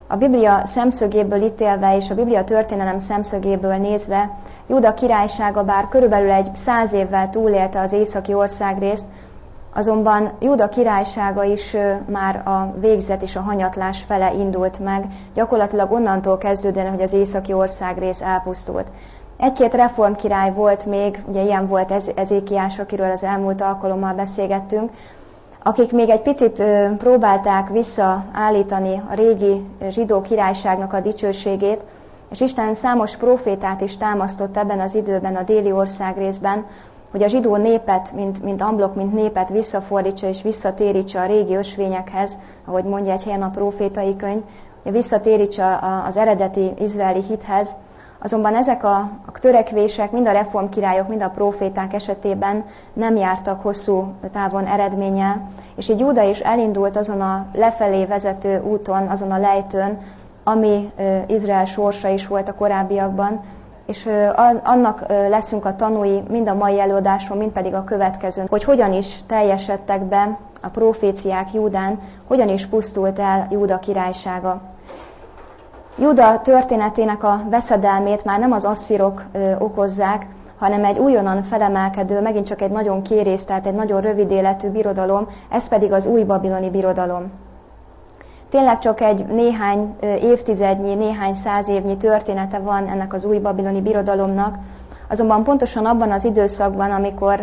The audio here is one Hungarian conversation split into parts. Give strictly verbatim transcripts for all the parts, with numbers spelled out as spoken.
A Biblia szemszögéből ítélve és a Biblia történelem szemszögéből nézve Júda királysága bár körülbelül egy száz évvel túlélte az északi országrészt, azonban Júda királysága is már a végzet és a hanyatlás fele indult meg, gyakorlatilag onnantól kezdődően, hogy az északi országrész elpusztult. Egy-két reformkirály volt még, ugye ilyen volt Ezékiás, akiről az elmúlt alkalommal beszélgettünk, akik még egy picit próbálták visszaállítani a régi zsidó királyságnak a dicsőségét, és Isten számos prófétát is támasztott ebben az időben a déli országrészben, hogy a zsidó népet, mint, mint amblok, mint népet visszafordítsa és visszatérítsa a régi ösvényekhez, ahogy mondja egy helyen a prófétai könyv, hogy visszatérítsa az eredeti izraeli hithez. Azonban ezek a, a törekvések mind a reformkirályok, mind a próféták esetében nem jártak hosszú távon eredménnyel, és így Júda is elindult azon a lefelé vezető úton, azon a lejtőn, ami Izrael sorsa is volt a korábbiakban, és annak leszünk a tanúi mind a mai előadáson, mind pedig a következőn, hogy hogyan is teljesedtek be a proféciák Júdán, hogyan is pusztult el Júda királysága. Júda történetének a veszedelmét már nem az asszírok okozzák, hanem egy újonnan felemelkedő, megint csak egy nagyon kérész, tehát egy nagyon rövid életű birodalom, ez pedig az új babiloni birodalom. Tényleg csak egy néhány évtizednyi, néhány száz évnyi története van ennek az új babiloni birodalomnak, azonban pontosan abban az időszakban, amikor,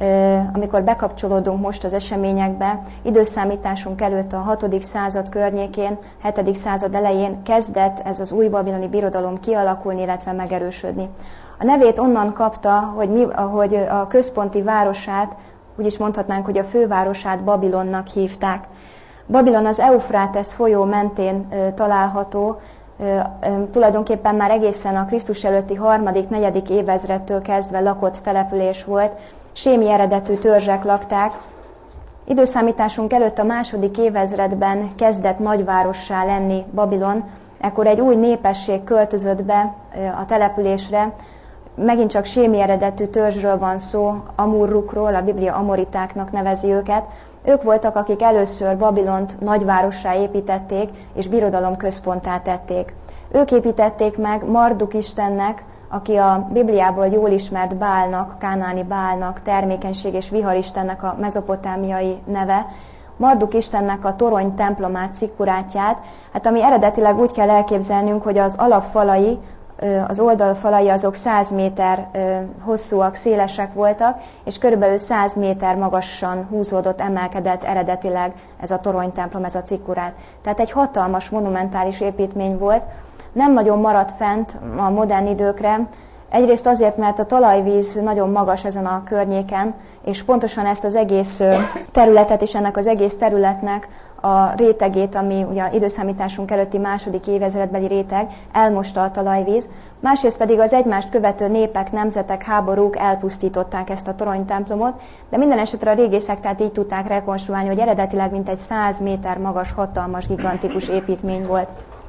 amikor bekapcsolódunk most az eseményekbe, időszámításunk előtt a hatodik század környékén, hetedik század elején kezdett ez az új babiloni birodalom kialakulni, illetve megerősödni. A nevét onnan kapta, hogy, mi, hogy a központi városát, úgy is mondhatnánk, hogy a fővárosát Babilonnak hívták. Babilon az Eufrátesz folyó mentén e, található, e, e, tulajdonképpen már egészen a Krisztus előtti harmadik, negyedik évezredtől kezdve lakott település volt, sémi eredetű törzsek lakták. Időszámításunk előtt a második évezredben kezdett nagyvárossá lenni Babilon, ekkor egy új népesség költözött be e, a településre, megint csak sémi eredetű törzsről van szó, Amurrukról, a Biblia amoritáknak nevezi őket. Ők voltak, akik először Babilont nagyvárossá építették, és birodalom központtá tették. Ők építették meg Marduk istennek, aki a Bibliából jól ismert Bálnak, kánáni Bálnak, termékenység és viharistennek a mezopotámiai neve, Marduk istennek a torony templomát, cikkurátját, hát ami eredetileg úgy kell elképzelnünk, hogy az alapfalai, az oldalfalai azok száz méter hosszúak, szélesek voltak, és körülbelül száz méter magasan húzódott, emelkedett eredetileg ez a toronytemplom, ez a cikkurát. Tehát egy hatalmas, monumentális építmény volt. Nem nagyon maradt fent a modern időkre, egyrészt azért, mert a talajvíz nagyon magas ezen a környéken, és pontosan ezt az egész területet és ennek az egész területnek a rétegét, ami ugye időszámításunk előtti második évezredbeli réteg, elmosta a talajvíz, másrészt pedig az egymást követő népek, nemzetek, háborúk elpusztították ezt a toronytemplomot, de minden esetre a régészek tehát így tudták rekonstruálni, hogy eredetileg mintegy száz méter magas, hatalmas, gigantikus építmény volt.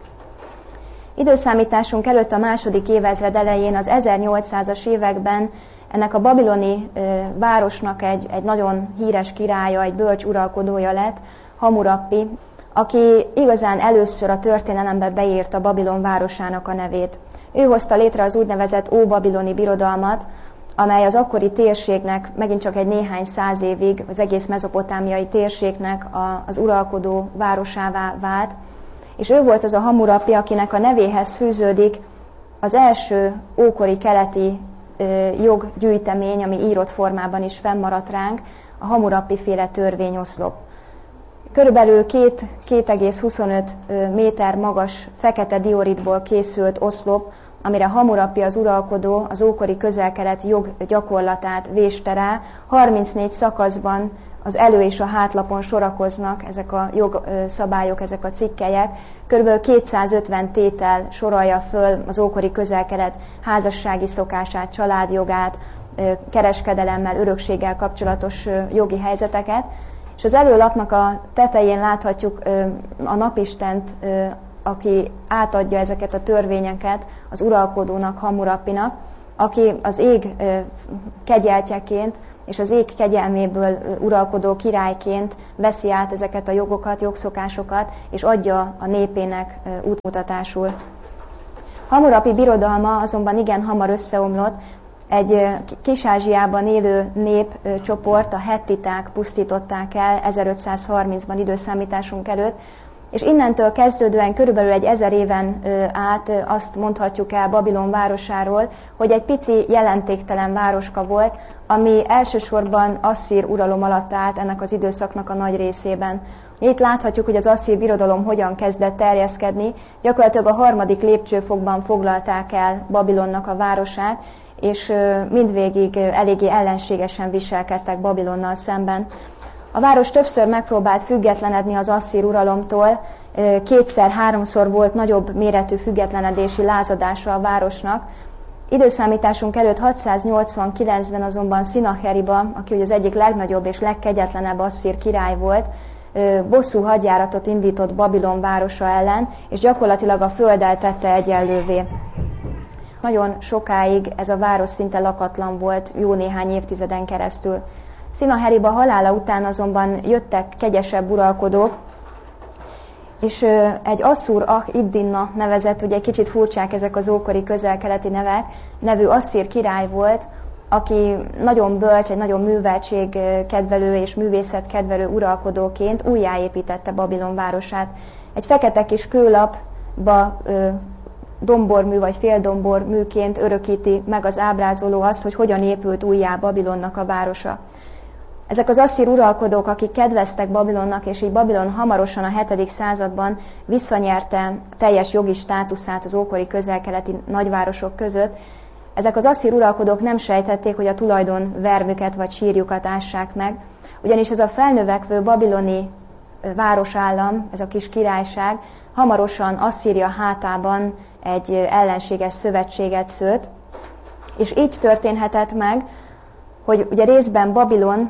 Időszámításunk előtt a második évezred elején, az ezernyolcszázas években ennek a babiloni ö, városnak egy, egy nagyon híres királya, egy bölcs uralkodója lett, Hammurappi, aki igazán először a történelembe beírta Babilon városának a nevét. Ő hozta létre az úgynevezett Óbabiloni birodalmat, amely az akkori térségnek, megint csak egy néhány száz évig, az egész mezopotámiai térségnek a, az uralkodó városává vált, és ő volt az a Hammurappi, akinek a nevéhez fűződik az első ókori keleti ö, joggyűjtemény, ami írott formában is fennmaradt ránk, a Hammurappi-féle törvényoszlop. Körülbelül két egész huszonöt méter magas fekete dioritból készült oszlop, amire Hammurappi az uralkodó az ókori közel-kelet joggyakorlatát véste rá. harmincnégy szakaszban az elő- és a hátlapon sorakoznak ezek a jogszabályok, ezek a cikkelyek. Körülbelül kétszázötven tétel sorolja föl az ókori közel-kelet házassági szokását, családjogát, kereskedelemmel, örökséggel kapcsolatos jogi helyzeteket. És az előlapnak a tetején láthatjuk a napistent, aki átadja ezeket a törvényeket az uralkodónak, Hammurappinak, aki az ég kegyeltjeként és az ég kegyelméből uralkodó királyként veszi át ezeket a jogokat, jogszokásokat, és adja a népének útmutatásul. Hammurapi birodalma azonban igen hamar összeomlott, egy Kis-Ázsiában élő népcsoport, a hettiták pusztították el ezerötszázharmincban időszámításunk előtt, és innentől kezdődően körülbelül egy ezer éven át azt mondhatjuk el Babilon városáról, hogy egy pici, jelentéktelen városka volt, ami elsősorban asszír uralom alatt állt ennek az időszaknak a nagy részében. Itt láthatjuk, hogy az asszír birodalom hogyan kezdett terjeszkedni, gyakorlatilag a harmadik lépcsőfokban foglalták el Babilonnak a városát, és mindvégig eléggé ellenségesen viselkedtek Babilonnal szemben. A város többször megpróbált függetlenedni az asszír uralomtól, kétszer-háromszor volt nagyobb méretű függetlenedési lázadása a városnak. Időszámításunk előtt hatszáznyolcvankilencben azonban Szinaheriba, aki ugye az egyik legnagyobb és legkegyetlenebb asszír király volt, bosszú hadjáratot indított Babilon városa ellen, és gyakorlatilag a földdel tette egyenlővé. Nagyon sokáig ez a város szinte lakatlan volt, jó néhány évtizeden keresztül. Szinaheriba halála után azonban jöttek kegyesebb uralkodók, és egy Asszur ah-iddinna nevezett, ugye egy kicsit furcsák ezek az ókori közel-keleti nevek, nevű asszír király volt, aki nagyon bölcs, egy nagyon műveltségkedvelő és művészetkedvelő uralkodóként újjáépítette Babilon városát. Egy fekete kis kőlapba dombormű vagy féldomborműként örökíti meg az ábrázoló azt, hogy hogyan épült újjá Babilonnak a városa. Ezek az asszír uralkodók, akik kedveztek Babilonnak, és így Babilon hamarosan a hetedik században visszanyerte teljes jogi státuszát az ókori közel-keleti nagyvárosok között, ezek az asszír uralkodók nem sejtették, hogy a tulajdon vermüket vagy sírjukat ássák meg, ugyanis ez a felnövekvő babiloni városállam, ez a kis királyság hamarosan Asszíria hátában egy ellenséges szövetséget szőtt, és így történhetett meg, hogy ugye részben Babilon,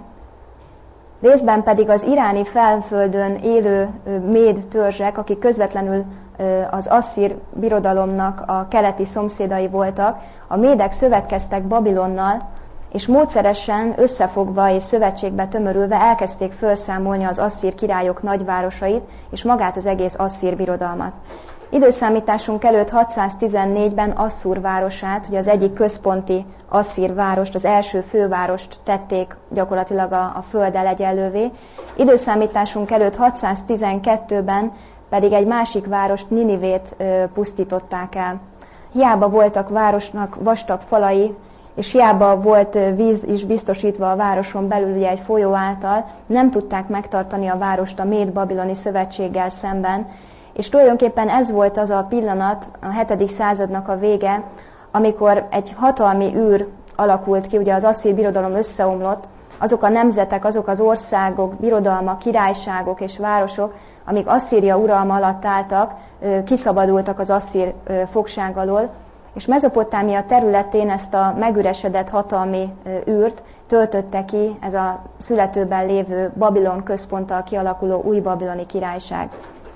részben pedig az iráni felföldön élő méd törzsek, akik közvetlenül az asszír birodalomnak a keleti szomszédai voltak, a médek szövetkeztek Babilonnal, és módszeresen összefogva és szövetségbe tömörülve elkezdték felszámolni az asszír királyok nagyvárosait, és magát az egész asszír birodalmat. Időszámításunk előtt hatszáztizennégyben Asszur városát, ugye az egyik központi asszír várost, az első fővárost tették gyakorlatilag a, a földdel egyenlővé. Időszámításunk előtt hatszáztizenkettőben pedig egy másik várost, Ninivét ö, pusztították el. Hiába voltak városnak vastag falai, és hiába volt víz is biztosítva a városon belül ugye egy folyó által, nem tudták megtartani a várost a méd-babiloni szövetséggel szemben, és tulajdonképpen ez volt az a pillanat, a hetedik századnak a vége, amikor egy hatalmi űr alakult ki, ugye az asszír birodalom összeomlott, azok a nemzetek, azok az országok, birodalmak, királyságok és városok, amik Asszíria uralma alatt álltak, kiszabadultak az asszír fogság alól, és Mezopotámia területén ezt a megüresedett hatalmi űrt töltötte ki ez a születőben lévő Babilon központtal kialakuló új babiloni királyság.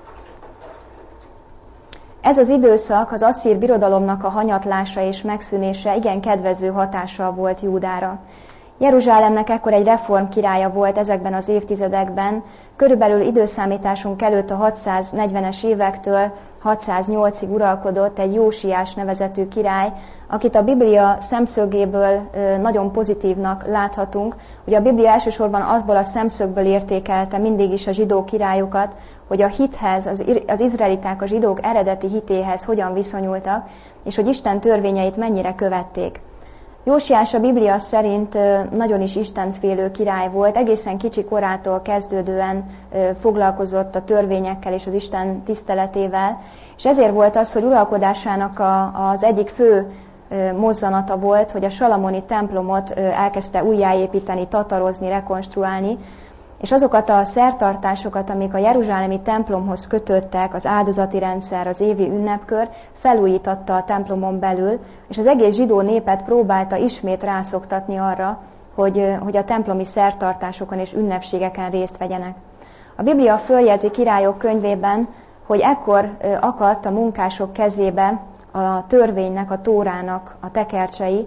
Ez az időszak az asszír birodalomnak a hanyatlása és megszűnése igen kedvező hatással volt Júdára. Jeruzsálemnek ekkor egy reform királya volt ezekben az évtizedekben, körülbelül időszámításunk előtt a hatszáznegyvenes évektől hatszáznyolcig uralkodott egy Jósiás nevezetű király, akit a Biblia szemszögéből nagyon pozitívnak láthatunk. Ugye a Biblia elsősorban abból a szemszögből értékelte mindig is a zsidó királyokat, hogy a hithez, az izraeliták a zsidók eredeti hitéhez hogyan viszonyultak, és hogy Isten törvényeit mennyire követték. Jósiás a Biblia szerint nagyon is istenfélő király volt, egészen kicsi korától kezdődően foglalkozott a törvényekkel és az Isten tiszteletével, és ezért volt az, hogy uralkodásának a, az egyik fő mozzanata volt, hogy a salamoni templomot elkezdte újjáépíteni, tatarozni, rekonstruálni, és azokat a szertartásokat, amik a jeruzsálemi templomhoz kötöttek, az áldozati rendszer, az évi ünnepkör, felújítatta a templomon belül, és az egész zsidó népet próbálta ismét rászoktatni arra, hogy, hogy a templomi szertartásokon és ünnepségeken részt vegyenek. A Biblia följegyzi Királyok könyvében, hogy ekkor akadt a munkások kezébe a törvénynek, a tórának a tekercsei,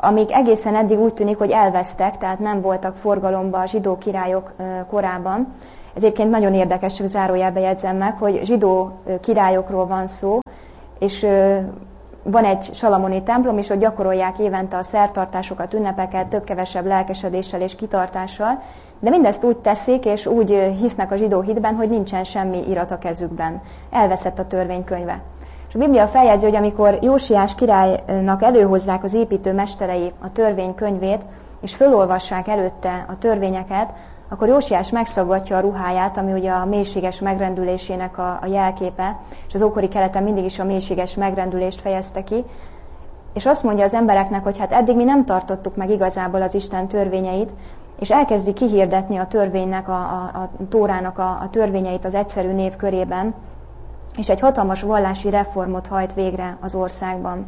amik egészen eddig úgy tűnik, hogy elvesztek, tehát nem voltak forgalomban a zsidó királyok korában. Ez egyébként nagyon érdekes, csak zárójelbe jegyzem meg, hogy zsidó királyokról van szó, és van egy salamoni templom, és ott gyakorolják évente a szertartásokat, ünnepeket, több-kevesebb lelkesedéssel és kitartással, de mindezt úgy teszik, és úgy hisznek a zsidó hitben, hogy nincsen semmi irat a kezükben. Elveszett a törvénykönyve. És a Biblia feljegyzi, hogy amikor Jósiás királynak előhozzák az építő mesterei a törvénykönyvét, és fölolvassák előtte a törvényeket, akkor Jósiás megszaggatja a ruháját, ami ugye a mélységes megrendülésének a, a jelképe, és az ókori keleten mindig is a mélységes megrendülést fejezte ki, és azt mondja az embereknek, hogy hát eddig mi nem tartottuk meg igazából az Isten törvényeit, és elkezdi kihirdetni a törvénynek, a, a, a Tórának a, a törvényeit az egyszerű név körében, és egy hatalmas vallási reformot hajt végre az országban.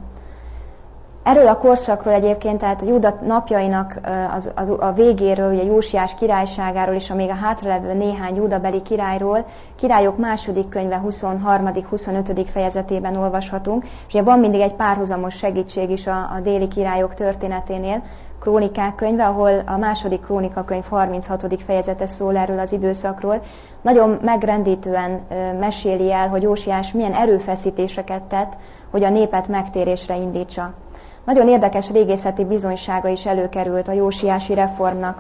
Erről a korszakról egyébként, tehát a Júda napjainak az, az, a végéről, ugye Jósiás királyságáról és a még a hátralevő néhány júdabeli királyról, Királyok második könyve huszonharmadik huszonötödik fejezetében olvashatunk, és ugye van mindig egy párhuzamos segítség is a, a déli királyok történeténél, Krónikák könyve, ahol a második Krónikakönyv harminchatodik fejezete szól erről az időszakról. Nagyon megrendítően meséli el, hogy Jósiás milyen erőfeszítéseket tett, hogy a népet megtérésre indítsa. Nagyon érdekes régészeti bizonysága is előkerült a jósiási reformnak.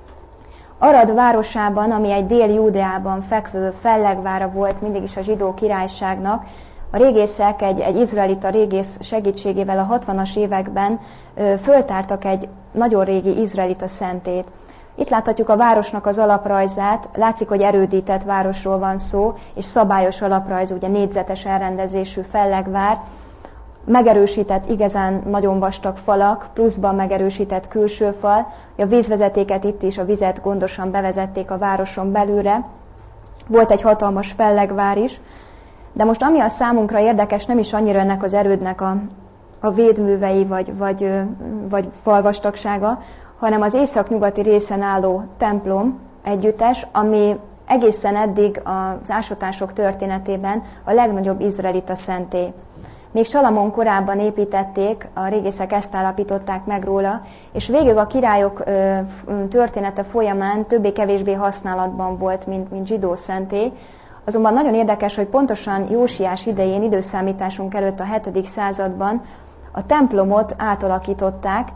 Arad városában, ami egy Dél-Júdeában fekvő fellegvára volt mindig is a zsidó királyságnak, a régészek egy, egy izraelita régész segítségével a hatvanas években ö, föltártak egy nagyon régi izraelita szentét. Itt láthatjuk a városnak az alaprajzát, látszik, hogy erődített városról van szó, és szabályos alaprajz, ugye négyzetes elrendezésű fellegvár, megerősített, igazán nagyon vastag falak, pluszban megerősített külső fal, a vízvezetéket itt is, a vizet gondosan bevezették a városon belülre, volt egy hatalmas fellegvár is, de most ami a számunkra érdekes, nem is annyira ennek az erődnek a, a védművei vagy, vagy, vagy falvastagsága, hanem az északnyugati részen álló templom együttes, ami egészen eddig az ásatások történetében a legnagyobb izraelita szentély. Még Salamon korában építették, a régészek ezt állapították meg róla, és végig a királyok története folyamán többé-kevésbé használatban volt, mint, mint zsidó szentély. Azonban nagyon érdekes, hogy pontosan Jósiás idején, időszámításunk előtt a hetedik században a templomot átalakították,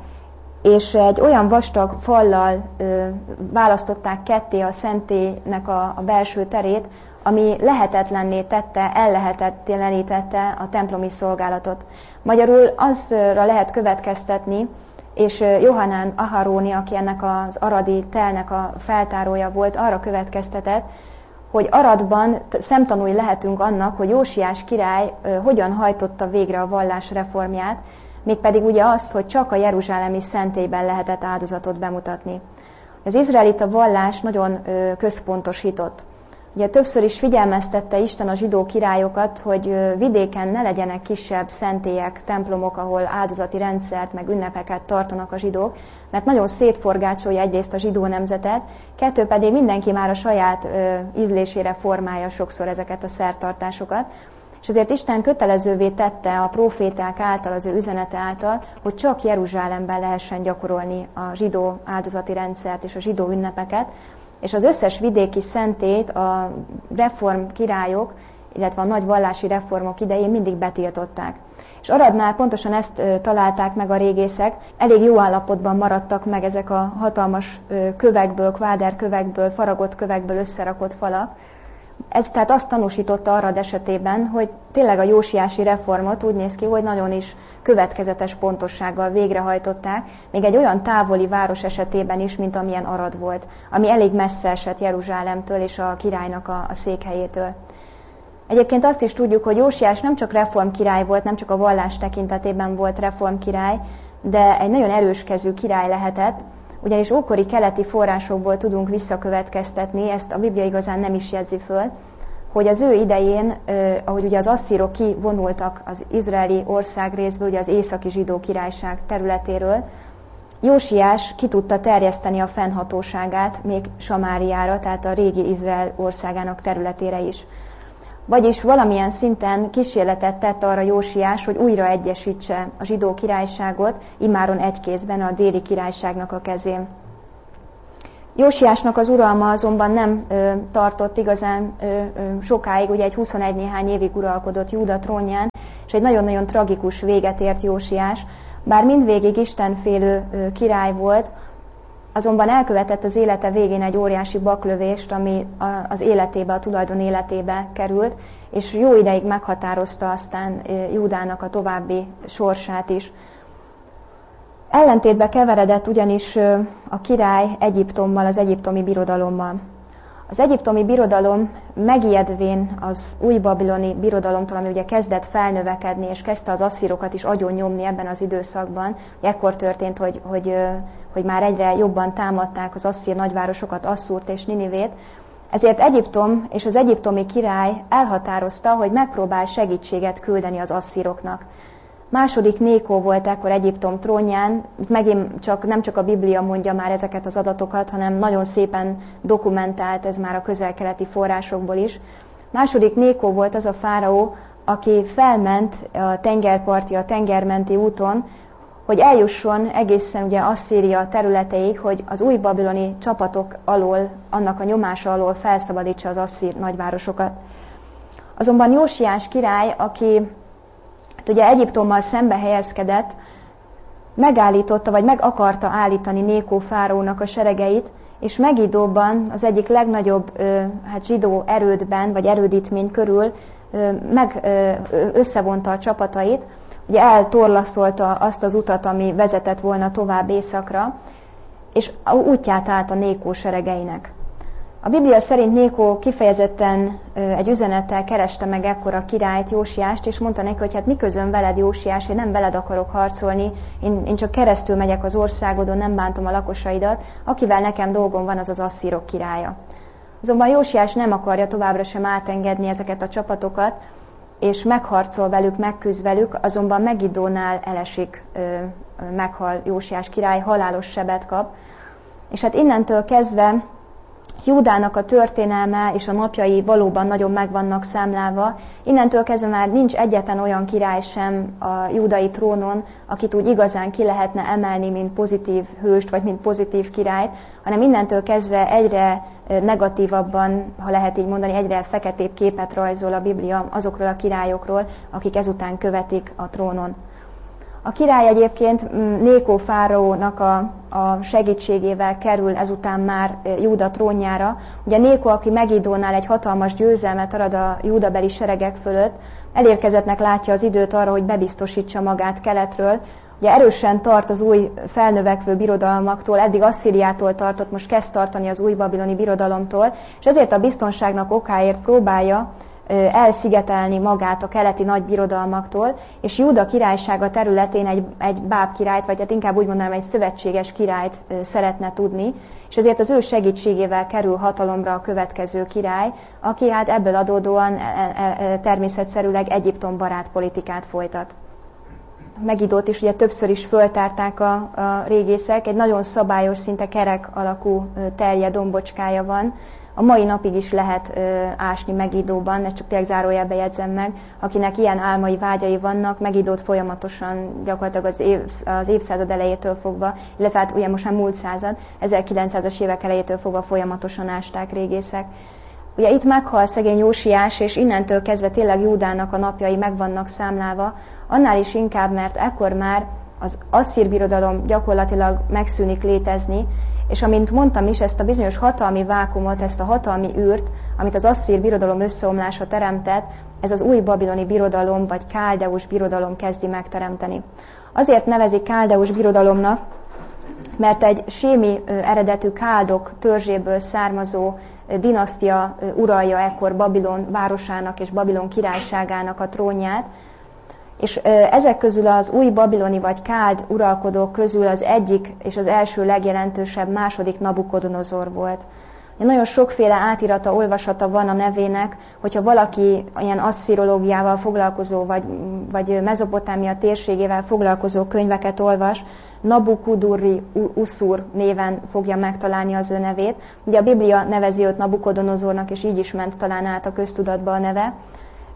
és egy olyan vastag fallal ö, választották ketté a szentélynek a, a belső terét, ami lehetetlenné tette, ellehetetlenítette a templomi szolgálatot. Magyarul azra lehet következtetni, és Johanán Aharóni, aki ennek az aradi telnek a feltárója volt, arra következtetett, hogy Aradban szemtanúi lehetünk annak, hogy Jósiás király hogyan hajtotta végre a vallás reformját, mégpedig ugye azt, hogy csak a jeruzsálemi szentélyben lehetett áldozatot bemutatni. Az izraelita vallás nagyon központosított. Ugye többször is figyelmeztette Isten a zsidó királyokat, hogy vidéken ne legyenek kisebb szentélyek, templomok, ahol áldozati rendszert, meg ünnepeket tartanak a zsidók, mert nagyon szétforgácsolja egyrészt a zsidó nemzetet, kettő pedig mindenki már a saját ö, ízlésére formálja sokszor ezeket a szertartásokat, és azért Isten kötelezővé tette a próféták által, az ő üzenete által, hogy csak Jeruzsálemben lehessen gyakorolni a zsidó áldozati rendszert és a zsidó ünnepeket, és az összes vidéki szentélyt a reform királyok, illetve a nagy vallási reformok idején mindig betiltották. És Aradnál pontosan ezt találták meg a régészek, elég jó állapotban maradtak meg ezek a hatalmas kövekből, kváderkövekből, faragott kövekből összerakott falak. Ez tehát azt tanúsította Arad esetében, hogy tényleg a jósiási reformot úgy néz ki, hogy nagyon is következetes pontossággal végrehajtották, még egy olyan távoli város esetében is, mint amilyen Arad volt, ami elég messze esett Jeruzsálemtől és a királynak a, a székhelyétől. Egyébként azt is tudjuk, hogy Jósiás nem csak reformkirály volt, nem csak a vallás tekintetében volt reformkirály, de egy nagyon erőskezű király lehetett, ugyanis ókori keleti forrásokból tudunk visszakövetkeztetni, ezt a Biblia igazán nem is jegyzi föl, hogy az ő idején, ahogy ugye az asszírok kivonultak az izraeli országrészből, ugye az északi zsidó királyság területéről, Jósiás ki tudta terjeszteni a fennhatóságát még Samáriára, tehát a régi Izrael országának területére is. Vagyis valamilyen szinten kísérletet tett arra Jósiás, hogy újra egyesítse a zsidó királyságot, immáron egy kézben a déli királyságnak a kezén. Jósiásnak az uralma azonban nem ö, tartott igazán ö, ö, sokáig, ugye egy huszonegy néhány évig uralkodott Júda trónján, és egy nagyon-nagyon tragikus véget ért Jósiás. Bár mindvégig istenfélő ö, király volt, azonban elkövetett az élete végén egy óriási baklövést, ami a, az életébe, a tulajdon életébe került, és jó ideig meghatározta aztán ö, Júdának a további sorsát is. Ellentétbe keveredett ugyanis a király Egyiptommal, az egyiptomi birodalommal. Az egyiptomi birodalom megijedvén az új babiloni birodalomtól, ami ugye kezdett felnövekedni, és kezdte az asszírokat is agyon nyomni ebben az időszakban. Ekkor történt, hogy, hogy, hogy már egyre jobban támadták az asszír nagyvárosokat, Asszúrt és Ninivét. Ezért Egyiptom és az egyiptomi király elhatározta, hogy megpróbál segítséget küldeni az asszíroknak. Második Nékó volt ekkor Egyiptom trónján, megint csak, nem csak a Biblia mondja már ezeket az adatokat, hanem nagyon szépen dokumentált ez már a közel-keleti forrásokból is. Második Nékó volt az a fáraó, aki felment a tengerparti, a tengermenti úton, hogy eljusson egészen ugye Asszíria területeig, hogy az új babiloni csapatok alól, annak a nyomása alól felszabadítsa az asszír nagyvárosokat. Azonban Jósiás király, aki ugye Egyiptommal szembe helyezkedett, megállította, vagy meg akarta állítani Nékó fáraónak a seregeit, és Megidóban, az egyik legnagyobb ö, hát zsidó erődben, vagy erődítmény körül ö, meg ö, összevonta a csapatait, ugye eltorlaszolta azt az utat, ami vezetett volna tovább északra, és útját állt a Nékó seregeinek. A Biblia szerint Nékó kifejezetten egy üzenettel kereste meg ekkor a királyt, Jósiást, és mondta neki, hogy hát mi közön veled, Jósiás, én nem veled akarok harcolni, én, én csak keresztül megyek az országodon, nem bántom a lakosaidat, akivel nekem dolgom van, az az asszírok királya. Azonban Jósiás nem akarja továbbra sem átengedni ezeket a csapatokat, és megharcol velük, megküzd velük, azonban Megidónál elesik, meghal Jósiás király, halálos sebet kap, és hát innentől kezdve Júdának a történelme és a napjai valóban nagyon meg vannak számlálva. Innentől kezdve már nincs egyetlen olyan király sem a júdai trónon, akit úgy igazán ki lehetne emelni, mint pozitív hőst, vagy mint pozitív királyt, hanem innentől kezdve egyre negatívabban, ha lehet így mondani, egyre feketébb képet rajzol a Biblia azokról a királyokról, akik ezután követik a trónon. A király egyébként Nékó fáraónak a, a segítségével kerül ezután már Júda trónjára. Ugye Nékó, aki Megidónál egy hatalmas győzelmet arad a júdabeli seregek fölött, elérkezettnek látja az időt arra, hogy bebiztosítsa magát keletről. Ugye erősen tart az új felnövekvő birodalmaktól, eddig Asszíriától tartott, most kezd tartani az új babiloni birodalomtól, és ezért a biztonságnak okáért próbálja elszigetelni magát a keleti nagy birodalmaktól, és Júda királysága területén egy, egy báb királyt, vagy hát inkább úgy mondanám, egy szövetséges királyt szeretne tudni, és ezért az ő segítségével kerül hatalomra a következő király, aki hát ebből adódóan természetszerűleg Egyiptom barát politikát folytat. Megidót is ugye többször is föltárták a, a régészek, egy nagyon szabályos, szinte kerek alakú telje, dombocskája van. A mai napig is lehet ö, ásni Megidóban, ezt csak tényleg zárójelbe jegyzem meg, akinek ilyen álmai, vágyai vannak, Megidót folyamatosan gyakorlatilag az, év, az évszázad elejétől fogva, illetve hát ugye most már múlt század, ezerkilencszázas évek elejétől fogva folyamatosan ásták régészek. Ugye itt meghal szegény Jósiás, és innentől kezdve tényleg Júdának a napjai meg vannak számlálva, annál is inkább, mert ekkor már az asszír birodalom gyakorlatilag megszűnik létezni, és amint mondtam is, ezt a bizonyos hatalmi vákumot, ezt a hatalmi űrt, amit az asszír birodalom összeomlása teremtett, ez az új babiloni birodalom, vagy káldeus birodalom kezdi megteremteni. Azért nevezik káldeus birodalomnak, mert egy sémi eredetű káldok törzséből származó dinasztia uralja ekkor Babilon városának és Babilon királyságának a trónját, és ezek közül az új babiloni vagy káld uralkodók közül az egyik és az első legjelentősebb második Nabukodonozor volt. Nagyon sokféle átirata, olvasata van a nevének, hogyha valaki ilyen asszirológiával foglalkozó, vagy, vagy Mezopotámia térségével foglalkozó könyveket olvas, Nabukudurri Uszur néven fogja megtalálni az ő nevét. Ugye a Biblia nevezi őt Nabukodonozornak, és így is ment talán át a köztudatba a neve.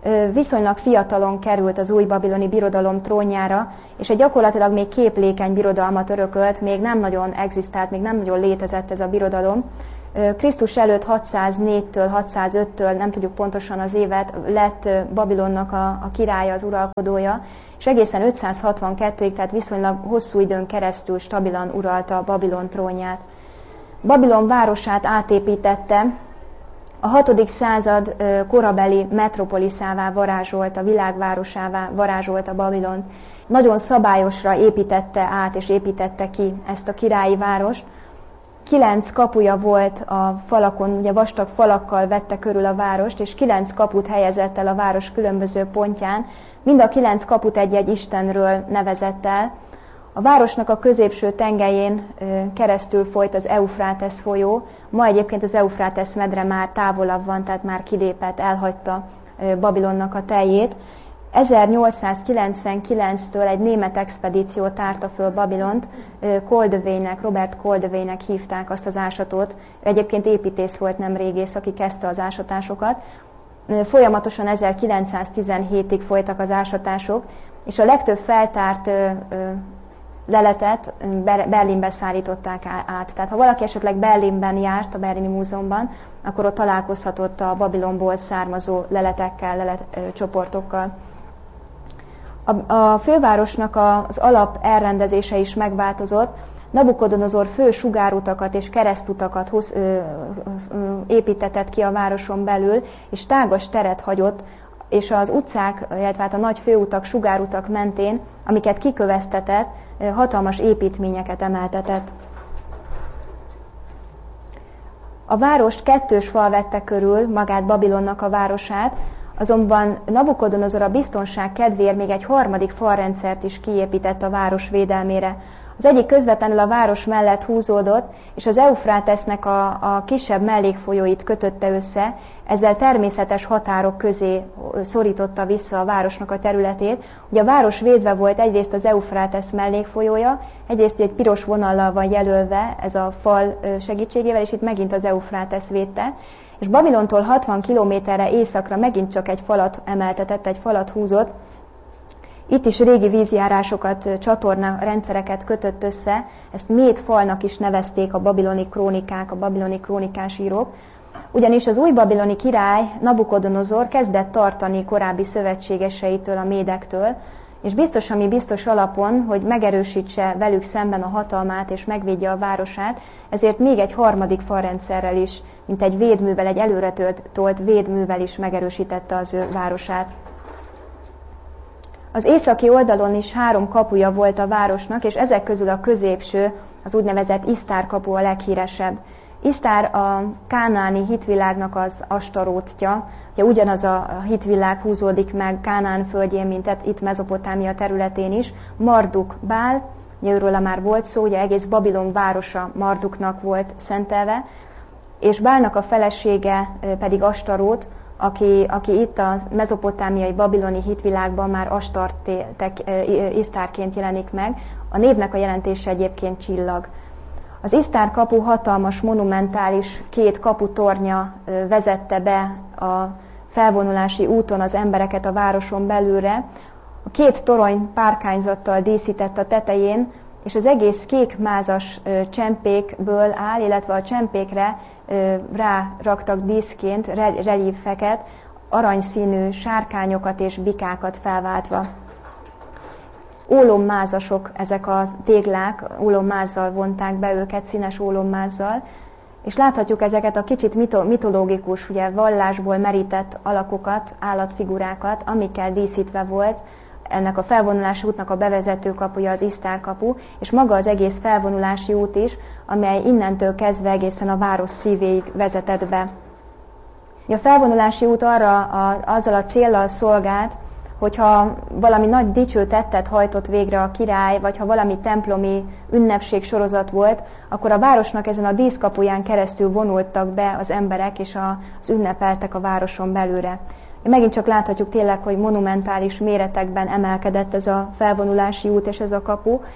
viszonylag fiatalon került az új babiloni birodalom trónjára, és egy gyakorlatilag még képlékeny birodalmat örökölt, még nem nagyon egzisztált, még nem nagyon létezett ez a birodalom. Krisztus előtt hatszáznégytől hatszázöttől, nem tudjuk pontosan az évet, lett Babilonnak a, a királya, az uralkodója, és egészen ötszázhatvankettőig, tehát viszonylag hosszú időn keresztül stabilan uralta Babilon trónját. Babilon városát átépítette, a hatodik század korabeli metropoliszává varázsolta, világvárosává varázsolta Babilont. Nagyon szabályosra építette át és építette ki ezt a királyi várost. Kilenc kapuja volt a falakon, ugye vastag falakkal vette körül a várost, és kilenc kaput helyezett el a város különböző pontján. Mind a kilenc kaput egy-egy istenről nevezett el. A városnak a középső tengelyén keresztül folyt az Eufrátesz folyó. Ma egyébként az Eufrátesz medre már távolabb van, tehát már kilépett, elhagyta Babilonnak a teljét. ezernyolcszázkilencvenkilenctől egy német expedíció tárta föl Babilont, Koldeweynek, Robert Koldeweynek hívták azt az ásatót. Egyébként építész volt, nem régész, aki kezdte az ásatásokat. Folyamatosan ezerkilencszáztizenhétig folytak az ásatások, és a legtöbb feltárt leletet Berlinbe szállították át. Tehát ha valaki esetleg Berlinben járt, a Berlini Múzeumban, akkor ott találkozhatott a Babilonból származó leletekkel, leletcsoportokkal. A, a fővárosnak az alap elrendezése is megváltozott. Nabukodonozor fő sugárutakat és keresztutakat hoz, ö, ö, építetett ki a városon belül, és tágas teret hagyott, és az utcák, illetve hát a nagy főutak, sugárutak mentén, amiket kiköveztetett, hatalmas építményeket emeltetett. A várost kettős fal vette körül, magát Babilonnak a városát, azonban Nabukodonozor a biztonság kedvéért még egy harmadik falrendszert is kiépített a város védelmére. Az egyik közvetlenül a város mellett húzódott, és az Eufrátesznek a, a kisebb mellékfolyóit kötötte össze, ezzel természetes határok közé szorította vissza a városnak a területét. Ugye a város védve volt egyrészt az Eufrátesz mellékfolyója, egyrészt egy piros vonallal van jelölve ez a fal segítségével, és itt megint az Eufrátesz védte. És Babilontól hatvan kilométerre északra megint csak egy falat emeltetett, egy falat húzott. Itt is régi vízjárásokat, csatorna rendszereket kötött össze, ezt méd falnak is nevezték a babiloni krónikák, a babiloni krónikás írók. Ugyanis az új babiloni király, Nabukodonozor kezdett tartani korábbi szövetségeseitől, a médektől, és biztos, ami biztos alapon, hogy megerősítse velük szemben a hatalmát és megvédje a városát, ezért még egy harmadik falrendszerrel is, mint egy védművel, egy előre tolt védművel is megerősítette az ő városát. Az északi oldalon is három kapuja volt a városnak, és ezek közül a középső, az úgynevezett Isztár kapu a leghíresebb. Isztár a kánáni hitvilágnak az Astarótja, ugye ugyanaz a hitvilág húzódik meg Kánán földjén, mint itt Mezopotámia területén is. Marduk Bál, ugye őről már volt szó, ugye egész Babilon városa Marduknak volt szentelve, és Bálnak a felesége pedig Astarót, aki, aki itt a mezopotámiai babiloni hitvilágban már Astartek, Isztárként jelenik meg. A névnek a jelentése egyébként csillag. Az Isztár kapu hatalmas, monumentális két kaputornya vezette be a felvonulási úton az embereket a városon belülre. A két torony párkányzattal díszített a tetején, és az egész kékmázas csempékből áll, illetve a csempékre ráraktak díszként reliefeket, aranyszínű sárkányokat és bikákat felváltva. Ólommázasok ezek a téglák, ólommázzal vonták be őket, színes ólommázzal, és láthatjuk ezeket a kicsit mitológikus, ugye vallásból merített alakokat, állatfigurákat, amikkel díszítve volt. Ennek a felvonulási útnak a bevezető kapuja az Isztár kapu, és maga az egész felvonulási út is, amely innentől kezdve egészen a város szívéig vezetett be. A felvonulási út arra a, azzal a céllal szolgált, hogyha valami nagy dicső tettet hajtott végre a király, vagy ha valami templomi ünnepség sorozat volt, akkor a városnak ezen a díszkapuján keresztül vonultak be az emberek, és az ünnepeltek a városon belőle. Megint csak láthatjuk tényleg, hogy monumentális méretekben emelkedett ez a felvonulási út és ez a kapu.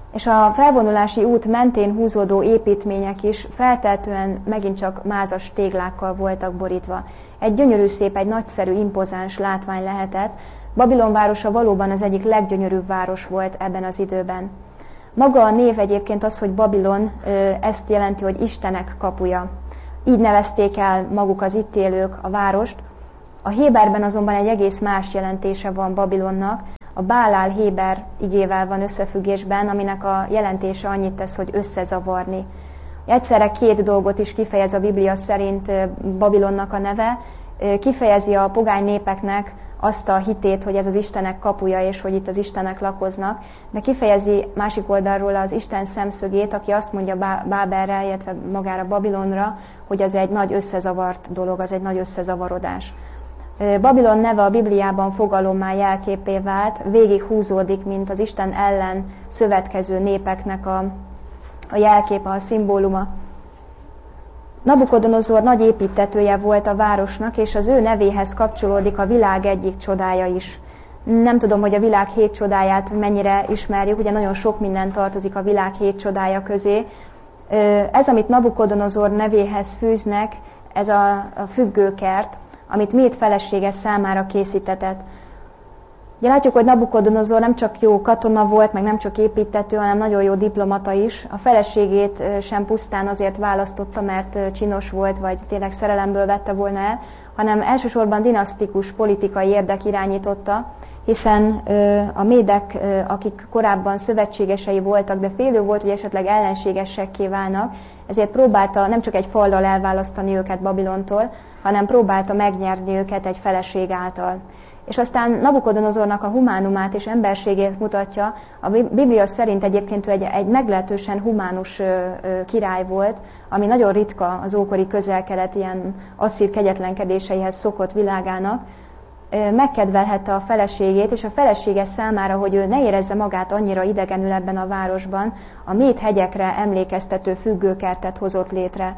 És a felvonulási út mentén húzódó építmények is feltehetően megint csak mázas téglákkal voltak borítva. Egy gyönyörű szép, egy nagyszerű, impozáns látvány lehetett. Babilon városa valóban az egyik leggyönyörűbb város volt ebben az időben. Maga a név egyébként az, hogy Babilon, ezt jelenti, hogy Istenek kapuja. Így nevezték el maguk az itt élők a várost. A héberben azonban egy egész más jelentése van Babilonnak. A Bálál héber igével van összefüggésben, aminek a jelentése annyit tesz, hogy összezavarni. Egyszerre két dolgot is kifejez a Biblia szerint Babilonnak a neve. Kifejezi a pogány népeknek azt a hitét, hogy ez az Istenek kapuja, és hogy itt az Istenek lakoznak, de kifejezi másik oldalról az Isten szemszögét, aki azt mondja Bábelre, illetve magára Babilonra, hogy az egy nagy összezavart dolog, az egy nagy összezavarodás. Babilon neve a Bibliában fogalommá, jelképé vált, végig húzódik, mint az Isten ellen szövetkező népeknek a, a jelképe, a szimbóluma. Nabukodonozor nagy építtetője volt a városnak, és az ő nevéhez kapcsolódik a világ egyik csodája is. Nem tudom, hogy a világ hét csodáját mennyire ismerjük, ugye nagyon sok minden tartozik a világ hét csodája közé. Ez, amit Nabukodonozor nevéhez fűznek, ez a, a függőkert, amit Méd felesége számára készítetett. Ugye látjuk, hogy Nabukodonozor nem csak jó katona volt, meg nem csak építtető, hanem nagyon jó diplomata is. A feleségét sem pusztán azért választotta, mert csinos volt, vagy tényleg szerelemből vette volna el, hanem elsősorban dinasztikus politikai érdek irányította, hiszen a médek, akik korábban szövetségesei voltak, de félő volt, hogy esetleg ellenségesekké válnak, ezért próbálta nem csak egy fallal elválasztani őket Babilontól, hanem próbálta megnyerni őket egy feleség által. És aztán Nabukodonozornak a humánumát és emberségét mutatja. A Biblia szerint egyébként ő egy, egy meglehetősen humánus király volt, ami nagyon ritka az ókori közel-kelet ilyen asszír kegyetlenkedéseihez szokott világának. Megkedvelhette a feleségét, és a felesége számára, hogy ő ne érezze magát annyira idegenül ebben a városban, a Méd hegyekre emlékeztető függőkertet hozott létre.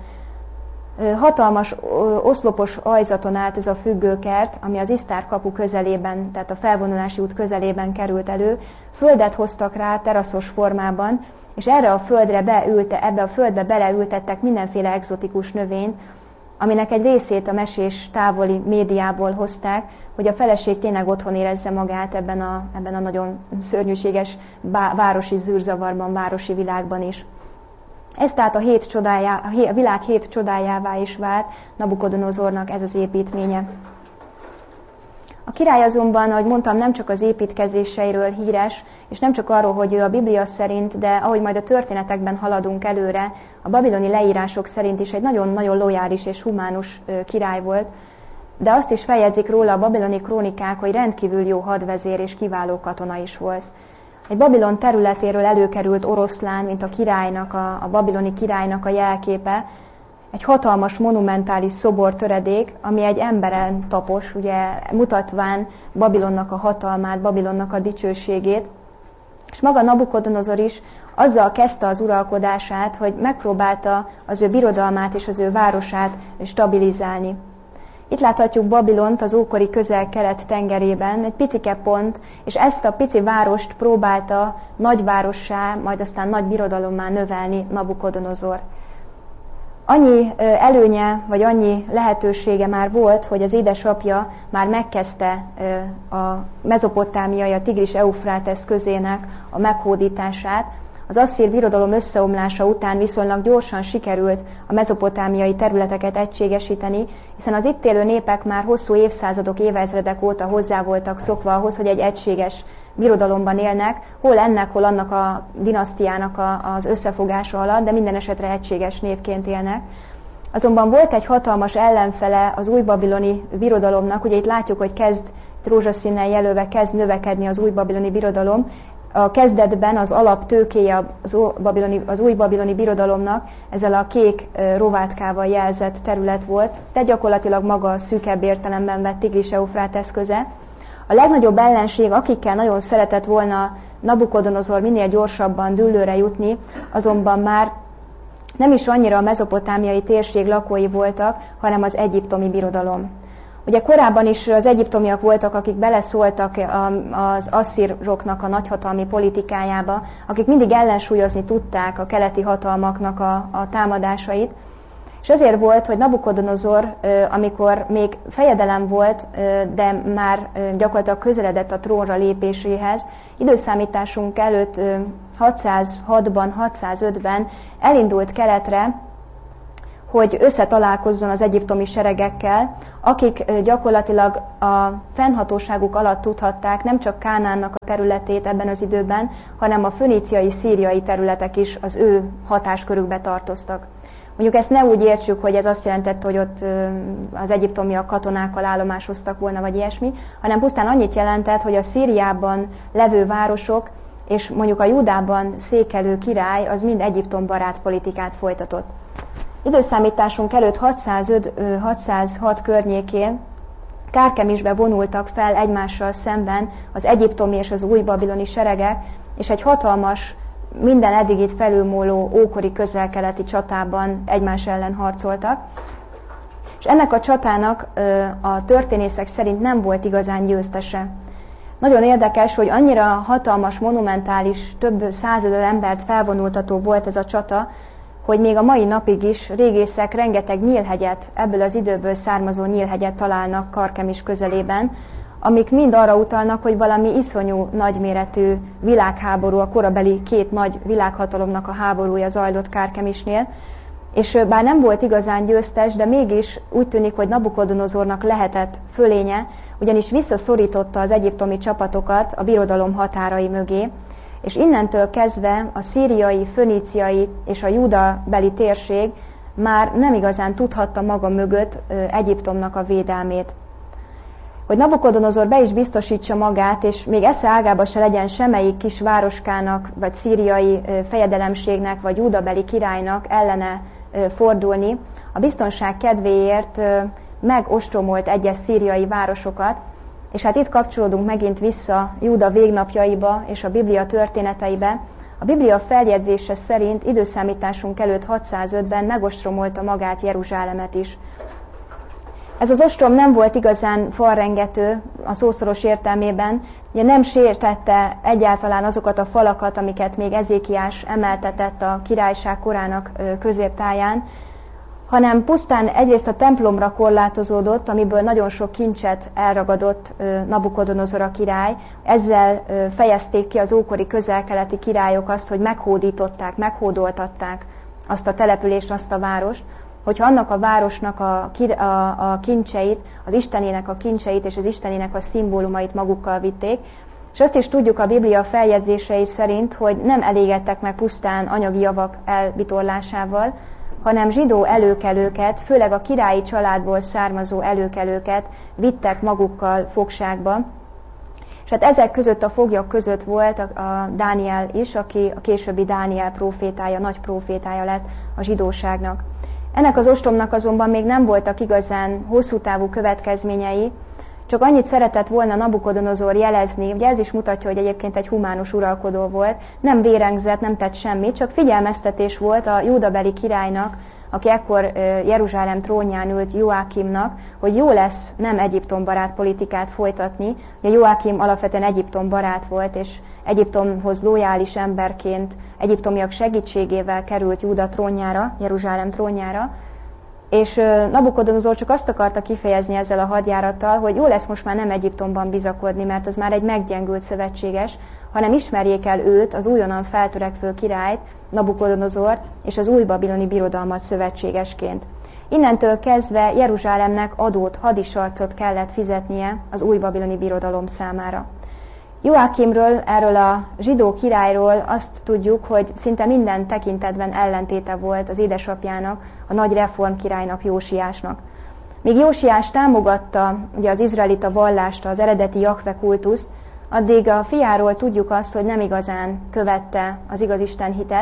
Hatalmas, oszlopos ajzaton állt ez a függőkert, ami az Isztár kapu közelében, tehát a felvonulási út közelében került elő. Földet hoztak rá teraszos formában, és erre a földre beülte, ebbe a földbe beleültettek mindenféle egzotikus növényt, aminek egy részét a mesés távoli médiából hozták, hogy a feleség tényleg otthon érezze magát ebben a, ebben a nagyon szörnyűséges bá, városi zűrzavarban, városi világban is. Ez tehát a, hét csodájá, a világ hét csodájává is vált Nabukodonozornak ez az építménye. A király azonban, ahogy mondtam, nem csak az építkezéseiről híres, és nem csak arról, hogy ő a Biblia szerint, de ahogy majd a történetekben haladunk előre, a babiloni leírások szerint is egy nagyon-nagyon lojális és humánus király volt, de azt is feljegyzik róla a babiloni krónikák, hogy rendkívül jó hadvezér és kiváló katona is volt. Egy Babilon területéről előkerült oroszlán, mint a királynak, a, a babiloni királynak a jelképe, egy hatalmas, monumentális szobor töredék, ami egy emberen tapos, ugye mutatván Babilonnak a hatalmát, Babilonnak a dicsőségét. És maga Nabukodonozor is azzal kezdte az uralkodását, hogy megpróbálta az ő birodalmát és az ő városát stabilizálni. Itt láthatjuk Babilont az ókori közel-kelet tengerében, egy picike pont, és ezt a pici várost próbálta nagyvárossá, majd aztán nagy birodalommá növelni Nabukodonozor. Annyi előnye, vagy annyi lehetősége már volt, hogy az édesapja már megkezdte a mezopotámiai, a Tigris-Eufrátesz közének a meghódítását. Az asszír birodalom összeomlása után viszonylag gyorsan sikerült a mezopotámiai területeket egységesíteni, hiszen az itt élő népek már hosszú évszázadok, évezredek óta hozzá voltak szokva ahhoz, hogy egy egységes birodalomban élnek, hol ennek, hol annak a dinasztiának a, az összefogása alatt, de minden esetre egységes népként élnek. Azonban volt egy hatalmas ellenfele az új babiloni birodalomnak, ugye itt látjuk, hogy kezd rózsaszínnel jelölve kezd növekedni az új babiloni birodalom. A kezdetben az alaptőkéje az, babiloni, az új babiloni birodalomnak ezzel a kék rovátkával jelzett terület volt, de gyakorlatilag maga a szűkebb értelemben vett Tigris-Eufrátesz köze. A legnagyobb ellenség, akikkel nagyon szeretett volna Nabukodonozor minél gyorsabban dűlőre jutni, azonban már nem is annyira a mezopotámiai térség lakói voltak, hanem az egyiptomi birodalom. Ugye korábban is az egyiptomiak voltak, akik beleszóltak az asszíroknak a nagyhatalmi politikájába, akik mindig ellensúlyozni tudták a keleti hatalmaknak a, a támadásait. És ezért volt, hogy Nabukodonozor, amikor még fejedelem volt, de már gyakorlatilag közeledett a trónra lépéséhez, időszámításunk előtt hatszázhatban, hatszázötben elindult keletre, hogy összetalálkozzon az egyiptomi seregekkel, akik gyakorlatilag a fennhatóságuk alatt tudhatták nem csak Kánánnak a területét ebben az időben, hanem a föníciai, szíriai területek is az ő hatáskörükbe tartoztak. Mondjuk ezt ne úgy értsük, hogy ez azt jelentette, hogy ott az egyiptomiak katonákkal állomásoztak volna, vagy ilyesmi, hanem pusztán annyit jelentett, hogy a Szíriában levő városok és mondjuk a Júdában székelő király az mind Egyiptom barát politikát folytatott. Időszámításunk előtt hatszázöt hatszázhat környékén Kárkemisbe vonultak fel egymással szemben az egyiptomi és az új babiloni seregek, és egy hatalmas, minden eddigit felülmúló ókori közel-keleti csatában egymás ellen harcoltak. És ennek a csatának a történészek szerint nem volt igazán győztese. Nagyon érdekes, hogy annyira hatalmas, monumentális, több százezer embert felvonultató volt ez a csata, hogy még a mai napig is régészek rengeteg nyílhegyet, ebből az időből származó nyílhegyet találnak Karkemis közelében, amik mind arra utalnak, hogy valami iszonyú nagyméretű világháború, a korabeli két nagy világhatalomnak a háborúja zajlott Kárkemisnél, és bár nem volt igazán győztes, de mégis úgy tűnik, hogy Nabukodonozornak lehetett fölénye, ugyanis visszaszorította az egyiptomi csapatokat a birodalom határai mögé, és innentől kezdve a szíriai, föníciai és a júdabeli térség már nem igazán tudhatta maga mögött Egyiptomnak a védelmét. Hogy Nabukodonozor be is biztosítsa magát, és még esze ágába se legyen semmelyik kis városkának, vagy szíriai fejedelemségnek, vagy júdabeli királynak ellene fordulni, a biztonság kedvéért megostromolt egyes szíriai városokat, és hát itt kapcsolódunk megint vissza Júda végnapjaiba és a Biblia történeteibe. A Biblia feljegyzése szerint időszámításunk előtt hatszázötben megostromolta magát Jeruzsálemet is. Ez az ostrom nem volt igazán falrengető a szószoros értelmében, ugye nem sértette egyáltalán azokat a falakat, amiket még Ezékiás emeltetett a királyság korának középtáján, hanem pusztán egyrészt a templomra korlátozódott, amiből nagyon sok kincset elragadott Nabukodonozor a király. Ezzel fejezték ki az ókori közel-keleti királyok azt, hogy meghódították, meghódoltatták azt a települést, azt a várost, hogyha annak a városnak a, a, a kincseit, az Istenének a kincseit és az Istenének a szimbólumait magukkal vitték. És azt is tudjuk a Biblia feljegyzései szerint, hogy nem elégedtek meg pusztán anyagi javak elvitorlásával, hanem zsidó előkelőket, főleg a királyi családból származó előkelőket vittek magukkal fogságba. És hát ezek között a foglyok között volt a, a Dániel is, aki a későbbi Dániel prófétája, nagy prófétája lett a zsidóságnak. Ennek az ostromnak azonban még nem voltak igazán hosszú távú következményei, csak annyit szeretett volna Nabukodonozor jelezni, ugye ez is mutatja, hogy egyébként egy humánus uralkodó volt, nem vérengzett, nem tett semmit, csak figyelmeztetés volt a júdabeli királynak, aki ekkor Jeruzsálem trónján ült, Joákimnak, hogy jó lesz nem Egyiptom barát politikát folytatni. Ugye Joákim alapvetően Egyiptom barát volt, és Egyiptomhoz lojális emberként, egyiptomiak segítségével került Júda trónjára, Jeruzsálem trónjára, és Nabukodonozor csak azt akarta kifejezni ezzel a hadjárattal, hogy jó lesz most már nem Egyiptomban bizakodni, mert az már egy meggyengült szövetséges, hanem ismerjék el őt, az újonnan feltörekvő királyt, Nabukodonozort és az új babiloni birodalmat szövetségesként. Innentől kezdve Jeruzsálemnek adót, hadisarcot kellett fizetnie az új babiloni birodalom számára. Joákimről, erről a zsidó királyról azt tudjuk, hogy szinte minden tekintetben ellentéte volt az édesapjának, a nagy reform királynak, Jósiásnak. Míg Jósiás támogatta ugye az izraelita vallást, az eredeti Jahve kultuszt, addig a fiáról tudjuk azt, hogy nem igazán követte az igaz Isten hitet,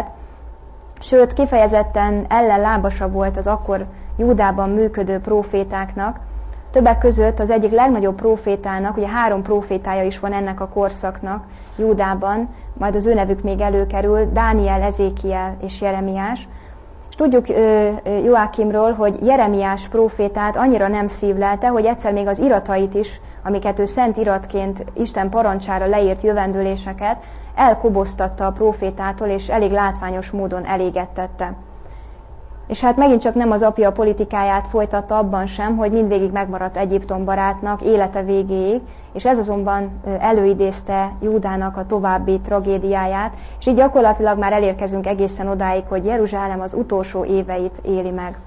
sőt kifejezetten ellenlábasa volt az akkor Júdában működő prófétáknak. Többek között az egyik legnagyobb prófétának, ugye három prófétája is van ennek a korszaknak Júdában, majd az ő nevük még előkerül, Dániel, Ezékiel és Jeremiás. És tudjuk Joákimról, hogy Jeremiás prófétát annyira nem szívlelte, hogy egyszer még az iratait is, amiket ő szent iratként Isten parancsára leírt jövendőléseket, elkoboztatta a prófétától, és elég látványos módon elégettette. És hát megint csak nem az apja politikáját folytatta abban sem, hogy mindvégig megmaradt Egyiptom barátnak élete végéig, és ez azonban előidézte Júdának a további tragédiáját, és így gyakorlatilag már elérkezünk egészen odáig, hogy Jeruzsálem az utolsó éveit éli meg.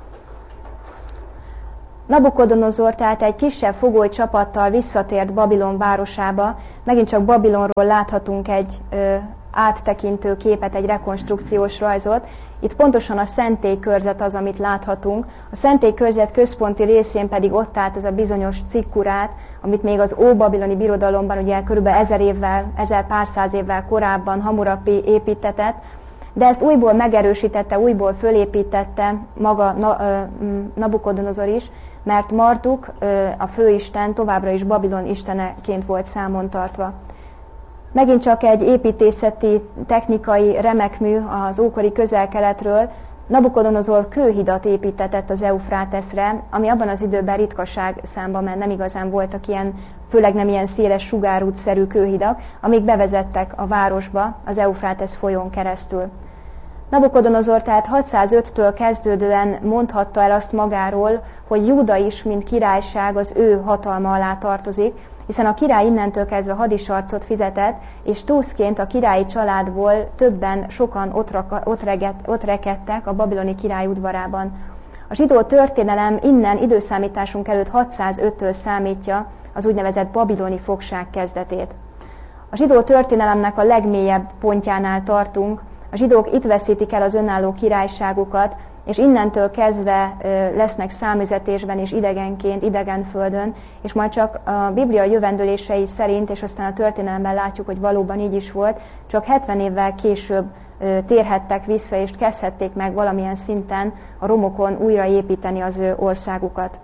Nabukodonozor tehát egy kisebb fogoly csapattal visszatért Babilon városába, megint csak Babilonról láthatunk egy ö, áttekintő képet, egy rekonstrukciós rajzot. Itt pontosan a szentélykörzet az, amit láthatunk. A szentélykörzet központi részén pedig ott állt ez a bizonyos cikkurát, amit még az óbabiloni birodalomban, ugye kb. ezer évvel, ezer pár száz évvel korábban Hammurapi építetett, de ezt újból megerősítette, újból fölépítette maga Nabukodonozor is, mert Marduk, a főisten, továbbra is Babilon isteneként volt számon tartva. Megint csak egy építészeti, technikai remekmű az ókori Közel-Keletről. Nabukodonozor kőhidat építetett az Eufráteszre, ami abban az időben ritkaság számba ment, nem igazán voltak ilyen, főleg nem ilyen széles sugárútszerű kőhidak, amik bevezettek a városba az Eufrátesz folyón keresztül. Nabukodonozor tehát hatszázöttől kezdődően mondhatta el azt magáról, hogy Júda is, mint királyság az ő hatalma alá tartozik, hiszen a király innentől kezdve hadisarcot fizetett, és túszként a királyi családból többen, sokan ott, raka, ott, reget, ott rekedtek a babiloni király udvarában. A zsidó történelem innen időszámításunk előtt hatszázöttől számítja az úgynevezett babiloni fogság kezdetét. A zsidó történelemnek a legmélyebb pontjánál tartunk, a zsidók itt veszítik el az önálló királyságukat, és innentől kezdve lesznek számüzetésben és idegenként, idegen földön, és majd csak a Biblia jövendőlései szerint, és aztán a történelemben látjuk, hogy valóban így is volt, csak hetven évvel később térhettek vissza, és kezdhették meg valamilyen szinten a romokon újraépíteni az ő országukat.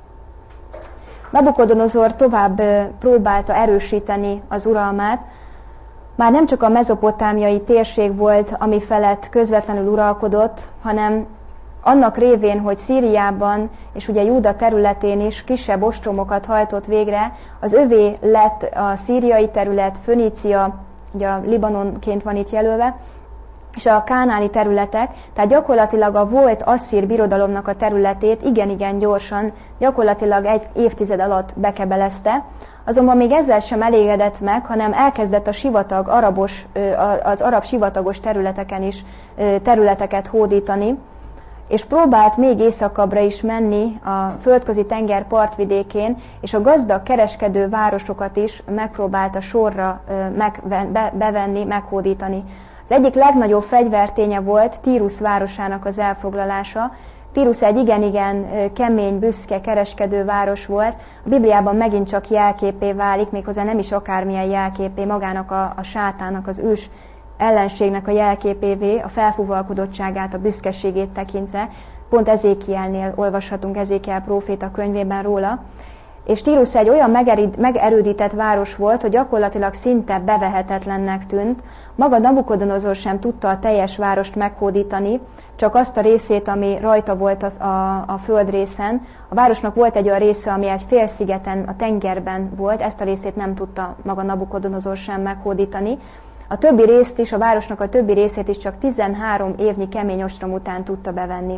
Nabukodonozor tovább próbálta erősíteni az uralmát. Már nem csak a mezopotámiai térség volt, ami felett közvetlenül uralkodott, hanem annak révén, hogy Szíriában és ugye Júda területén is kisebb ostromokat hajtott végre, az övé lett a szíriai terület, Fönícia, ugye a Libanonként van itt jelölve, és a kánáni területek, tehát gyakorlatilag a volt asszír birodalomnak a területét igen-igen gyorsan, gyakorlatilag egy évtized alatt bekebelezte. Azonban még ezzel sem elégedett meg, hanem elkezdett a sivatag, arabos, az arab sivatagos területeken is területeket hódítani, és próbált még északabbra is menni a földközi tenger partvidékén, és a gazdag kereskedő városokat is megpróbálta sorra bevenni, meghódítani. Az egyik legnagyobb fegyverténye volt Tírusz városának az elfoglalása. Tírusz egy igen-igen kemény, büszke kereskedő város volt. A Bibliában megint csak jelképé válik, méghozzá nem is akármilyen jelképé, magának a, a sátának, az ős ellenségnek a jelképévé, a felfúvalkodottságát, a büszkeségét tekintve. Pont Ezékielnél olvashatunk Ezékiel próféta könyvében róla. És Tírusz egy olyan megerődített város volt, hogy gyakorlatilag szinte bevehetetlennek tűnt. Maga Nabukodonozor sem tudta a teljes várost meghódítani, csak azt a részét, ami rajta volt a, a, a földrészen. A városnak volt egy olyan része, ami egy félszigeten, a tengerben volt, ezt a részét nem tudta maga Nabukodonozor sem meghódítani. A többi részt is, a városnak a többi részét is csak tizenhárom évnyi kemény ostrom után tudta bevenni.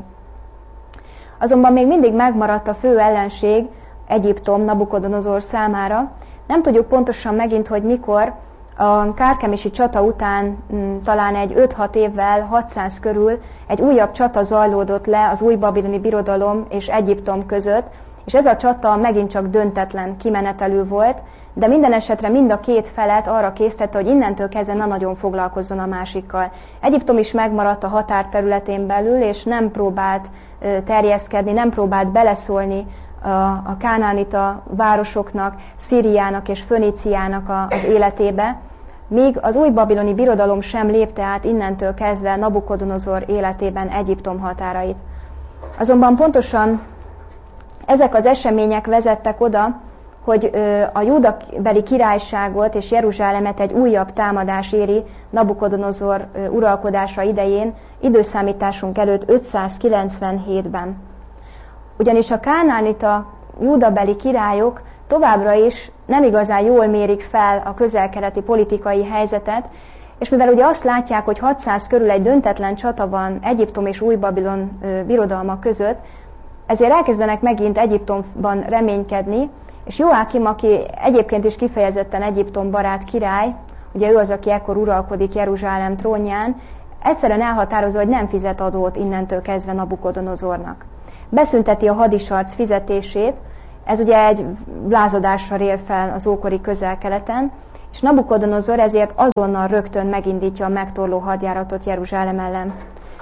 Azonban még mindig megmaradt a fő ellenség, Egyiptom Nabukodonozor számára. Nem tudjuk pontosan megint, hogy mikor, a kárkemisi csata után talán egy öt-hat évvel, hatszáz körül egy újabb csata zajlódott le az új babiloni birodalom és Egyiptom között, és ez a csata megint csak döntetlen kimenetelű volt, de minden esetre mind a két felet arra késztette, hogy innentől kezdve ne nagyon foglalkozzon a másikkal. Egyiptom is megmaradt a határterületén belül, és nem próbált terjeszkedni, nem próbált beleszólni a kánánita városoknak, Szíriának és Föníciának az életébe, míg az új babiloni birodalom sem lépte át innentől kezdve Nabukodonozor életében Egyiptom határait. Azonban pontosan ezek az események vezettek oda, hogy a júdabeli királyságot és Jeruzsálemet egy újabb támadás éri Nabukodonozor uralkodása idején, időszámításunk előtt ötszázkilencvenhétben. Ugyanis a kánaánita júdabeli királyok továbbra is nem igazán jól mérik fel a közel-keleti politikai helyzetet, és mivel ugye azt látják, hogy hatszáz körül egy döntetlen csata van Egyiptom és Új-Babilon birodalma között, ezért elkezdenek megint Egyiptomban reménykedni, és Joákim, aki egyébként is kifejezetten Egyiptom barát király, ugye ő az, aki ekkor uralkodik Jeruzsálem trónján, egyszerűen elhatározza, hogy nem fizet adót innentől kezdve Nabukodonozornak. Beszünteti a hadisarc fizetését, ez ugye egy lázadással ér fel az ókori közel-keleten, és Nabukodonozor ezért azonnal rögtön megindítja a megtorló hadjáratot Jeruzsálem ellen.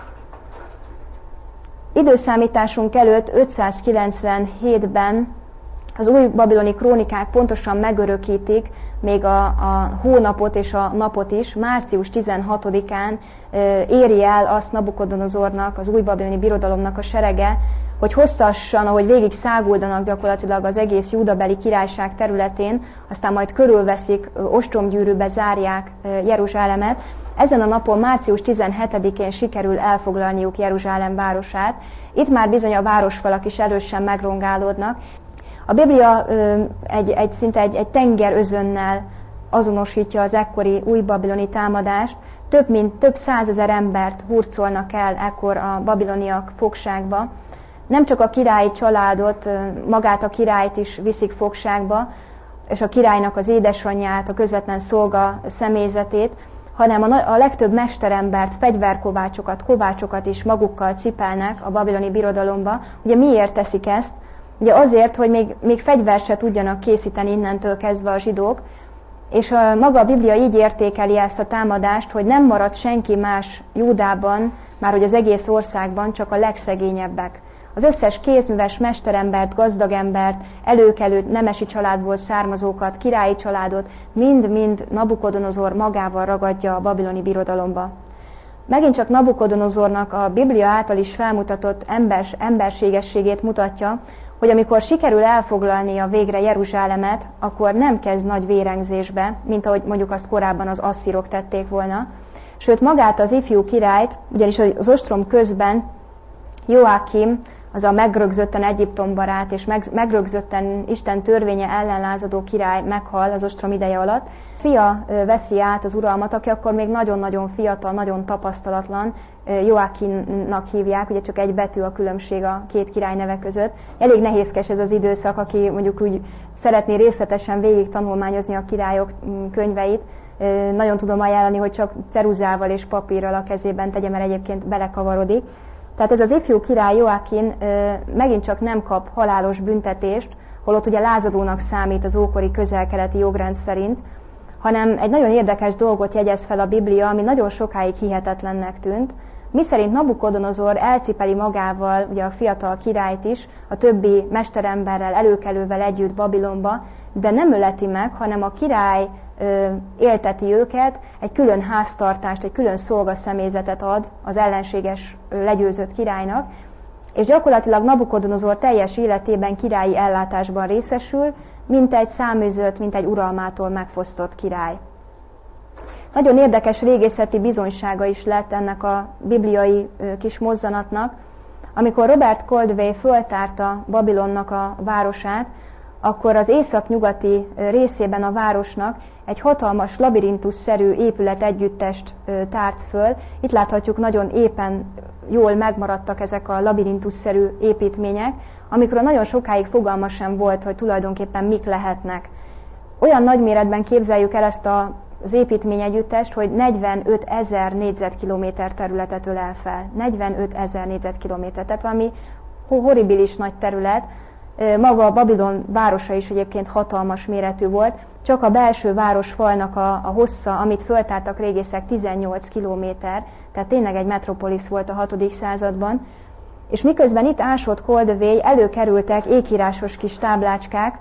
Időszámításunk előtt ötszázkilencvenhétben az új babiloni krónikák pontosan megörökítik még a, a hónapot és a napot is. Március tizenhatodikán éri el azt Nabukodonozornak, az új babiloni birodalomnak a serege, hogy hosszasan, ahogy végig száguldanak gyakorlatilag az egész júdabeli királyság területén, aztán majd körülveszik, ostromgyűrűbe zárják Jeruzsálemet. Ezen a napon, március tizenhetedikén sikerül elfoglalniuk Jeruzsálem városát. Itt már bizony a városfalak is erősen megrongálódnak. A Biblia egy, egy, szinte egy, egy tengerözönnel azonosítja az ekkori új babiloni támadást. Több mint több százezer embert hurcolnak el ekkor a babiloniak fogságba. Nem csak a királyi családot, magát a királyt is viszik fogságba, és a királynak az édesanyját, a közvetlen szolga személyzetét, hanem a legtöbb mesterembert, fegyverkovácsokat, kovácsokat is magukkal cipelnek a babiloni birodalomba. Ugye miért teszik ezt? Ugye azért, hogy még, még fegyvert se tudjanak készíteni innentől kezdve a zsidók, és a, maga a Biblia így értékeli ezt a támadást, hogy nem marad senki más Júdában, már hogy az egész országban, csak a legszegényebbek. Az összes kézműves mesterembert, gazdagembert, előkelő nemesi családból származókat, királyi családot mind-mind Nabukodonozor magával ragadja a babiloni birodalomba. Megint csak Nabukodonozornak a Biblia által is felmutatott embers, emberségességét mutatja, hogy amikor sikerül elfoglalnia végre Jeruzsálemet, akkor nem kezd nagy vérengzésbe, mint ahogy mondjuk azt korábban az asszírok tették volna. Sőt, magát az ifjú királyt, ugyanis az ostrom közben Joákim, az a megrögzötten Egyiptom barát és megrögzötten Isten törvénye ellen lázadó király meghal az ostrom ideje alatt. Fia veszi át az uralmat, aki akkor még nagyon-nagyon fiatal, nagyon tapasztalatlan, Joákimnak hívják, ugye csak egy betű a különbség a két király neve között. Elég nehézkes ez az időszak, aki mondjuk úgy szeretné részletesen végig tanulmányozni a királyok könyveit. Nagyon tudom ajánlani, hogy csak ceruzával és papírral a kezében tegye, mert egyébként belekavarodik. Tehát ez az ifjú király Joákim megint csak nem kap halálos büntetést, holott ugye lázadónak számít az ókori közel-keleti jogrend szerint, hanem egy nagyon érdekes dolgot jegyez fel a Biblia, ami nagyon sokáig hihetetlennek tűnt. Miszerint Nabukodonozor elcipeli magával ugye a fiatal királyt is, a többi mesteremberrel, előkelővel együtt Babilonba, de nem öleti meg, hanem a király ö, élteti őket, egy külön háztartást, egy külön szolgaszemélyzetet ad az ellenséges ö, legyőzött királynak, és gyakorlatilag Nabukodonozor teljes életében királyi ellátásban részesül, mint egy száműzött, mint egy uralmától megfosztott király. Nagyon érdekes régészeti bizonysága is lett ennek a bibliai ö, kis mozzanatnak. Amikor Robert Coldway föltárta Babilonnak a városát, akkor az északnyugati részében a városnak egy hatalmas labirintusszerű épület együttest tárt föl. Itt láthatjuk, nagyon éppen jól megmaradtak ezek a labirintusszerű építmények, amikről nagyon sokáig fogalma sem volt, hogy tulajdonképpen mik lehetnek. Olyan nagyméretben képzeljük el ezt a, az építményegyüttest, hogy negyvenöt ezer négyzetkilométer területet ölel fel. negyvenöt ezer négyzetkilométer, tehát valami horribilis nagy terület. Maga a Babilon városa is egyébként hatalmas méretű volt, csak a belső városfalnak a, a hossza, amit föltártak régészek, tizennyolc kilométer, tehát tényleg egy metropolis volt a hatodik században. És miközben itt ásott Coldway, előkerültek ékírásos kis táblácskák,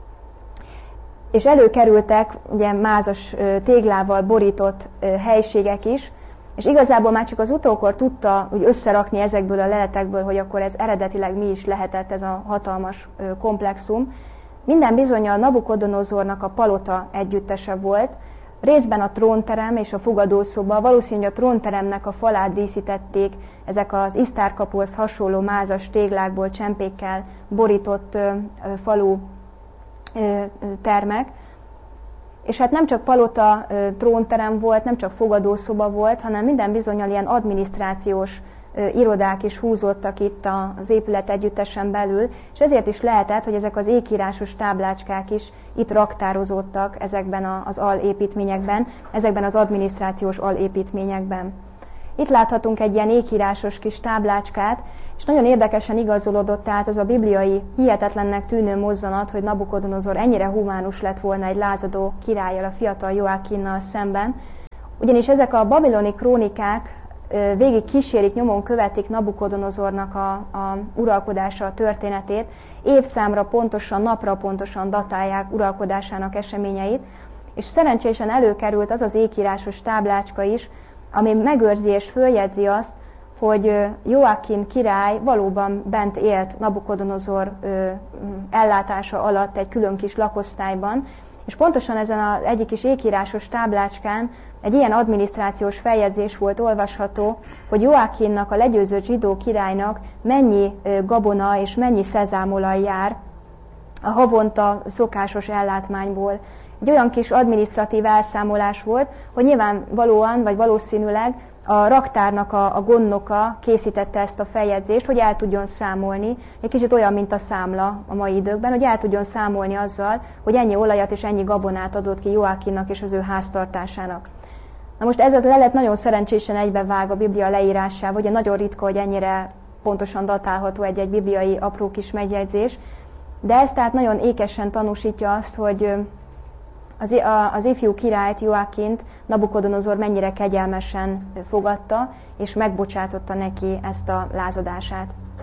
és előkerültek ugye mázas téglával borított helységek is, és igazából már csak az utókor tudta úgy összerakni ezekből a leletekből, hogy akkor ez eredetileg mi is lehetett ez a hatalmas komplexum. Minden bizonnyal Nabukodonozornak a palota együttese volt, Részben a trónterem és a fogadószoba, valószínűleg a trónteremnek a falát díszítették ezek az isztárkapuhoz hasonló mázas téglákból, csempékkel borított ö, ö, falu ö, termek. És hát nem csak palota, ö, trónterem volt, nem csak fogadószoba volt, hanem minden bizonnyal ilyen adminisztrációs ö, irodák is húzódtak itt az épület együttesen belül, és ezért is lehetett, hogy ezek az ékírásos táblácskák is itt raktározódtak ezekben az alépítményekben, ezekben az adminisztrációs alépítményekben. Itt láthatunk egy ilyen ékírásos kis táblácskát, és nagyon érdekesen igazolódott át az a bibliai hihetetlennek tűnő mozzanat, hogy Nabukodonozor ennyire humánus lett volna egy lázadó királlyal, a fiatal Joákinnal szemben. Ugyanis ezek a babiloni krónikák végig kísérik, nyomon követik Nabukodonozornak a, a uralkodása, a történetét, évszámra pontosan, napra pontosan datálják uralkodásának eseményeit, és szerencsésen előkerült az az ékírásos táblácska is, ami megőrzi és följegyzi azt, hogy Joakin király valóban bent élt Nabukodonozor ellátása alatt egy külön kis lakosztályban, és pontosan ezen az egyik kis ékírásos táblácskán egy ilyen adminisztrációs feljegyzés volt olvasható, hogy Joakinnak, a legyőzött zsidó királynak mennyi gabona és mennyi szezámolaj jár a havonta szokásos ellátmányból. Egy olyan kis adminisztratív elszámolás volt, hogy nyilvánvalóan, vagy valószínűleg a raktárnak a, a gondnoka készítette ezt a feljegyzést, hogy el tudjon számolni, egy kicsit olyan, mint a számla a mai időkben, hogy el tudjon számolni azzal, hogy ennyi olajat és ennyi gabonát adott ki Joakinnak és az ő háztartásának. Na most ez az lelet nagyon szerencsésen egybevág a Biblia leírásával, ugye nagyon ritka, hogy ennyire pontosan datálható egy-egy bibliai apró kis megjegyzés, de ez tehát nagyon ékesen tanúsítja azt, hogy az, a, az ifjú királyt, Joakint Nabukodonozor mennyire kegyelmesen fogadta, és megbocsátotta neki ezt a lázadását.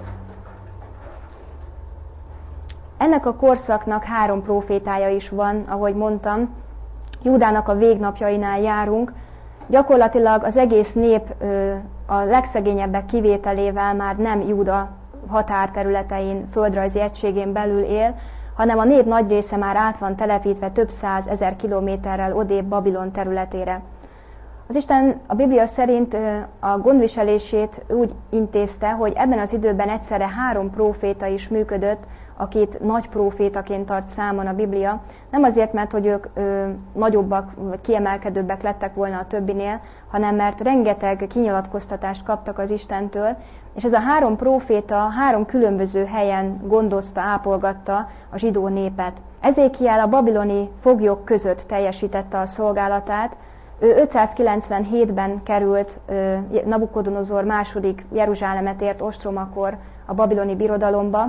Ennek a korszaknak három prófétája is van, ahogy mondtam, Júdának a végnapjainál járunk, gyakorlatilag az egész nép a legszegényebbek kivételével már nem Júda határterületein, földrajzi egységén belül él, hanem a nép nagy része már át van telepítve több száz ezer kilométerrel odébb Babilon területére. Az Isten a Biblia szerint a gondviselését úgy intézte, hogy ebben az időben egyszerre három próféta is működött, akit nagy prófétaként tart számon a Biblia. Nem azért, mert hogy ők ö, nagyobbak, vagy kiemelkedőbbek lettek volna a többinél, hanem mert rengeteg kinyilatkoztatást kaptak az Istentől, és ez a három próféta három különböző helyen gondozta, ápolgatta a zsidó népet. Ezékiel a babiloni foglyok között teljesítette a szolgálatát. Ő ötszázkilencvenhétben került Nabukodonozor második Jeruzsálemet ért ostromakor a babiloni birodalomba,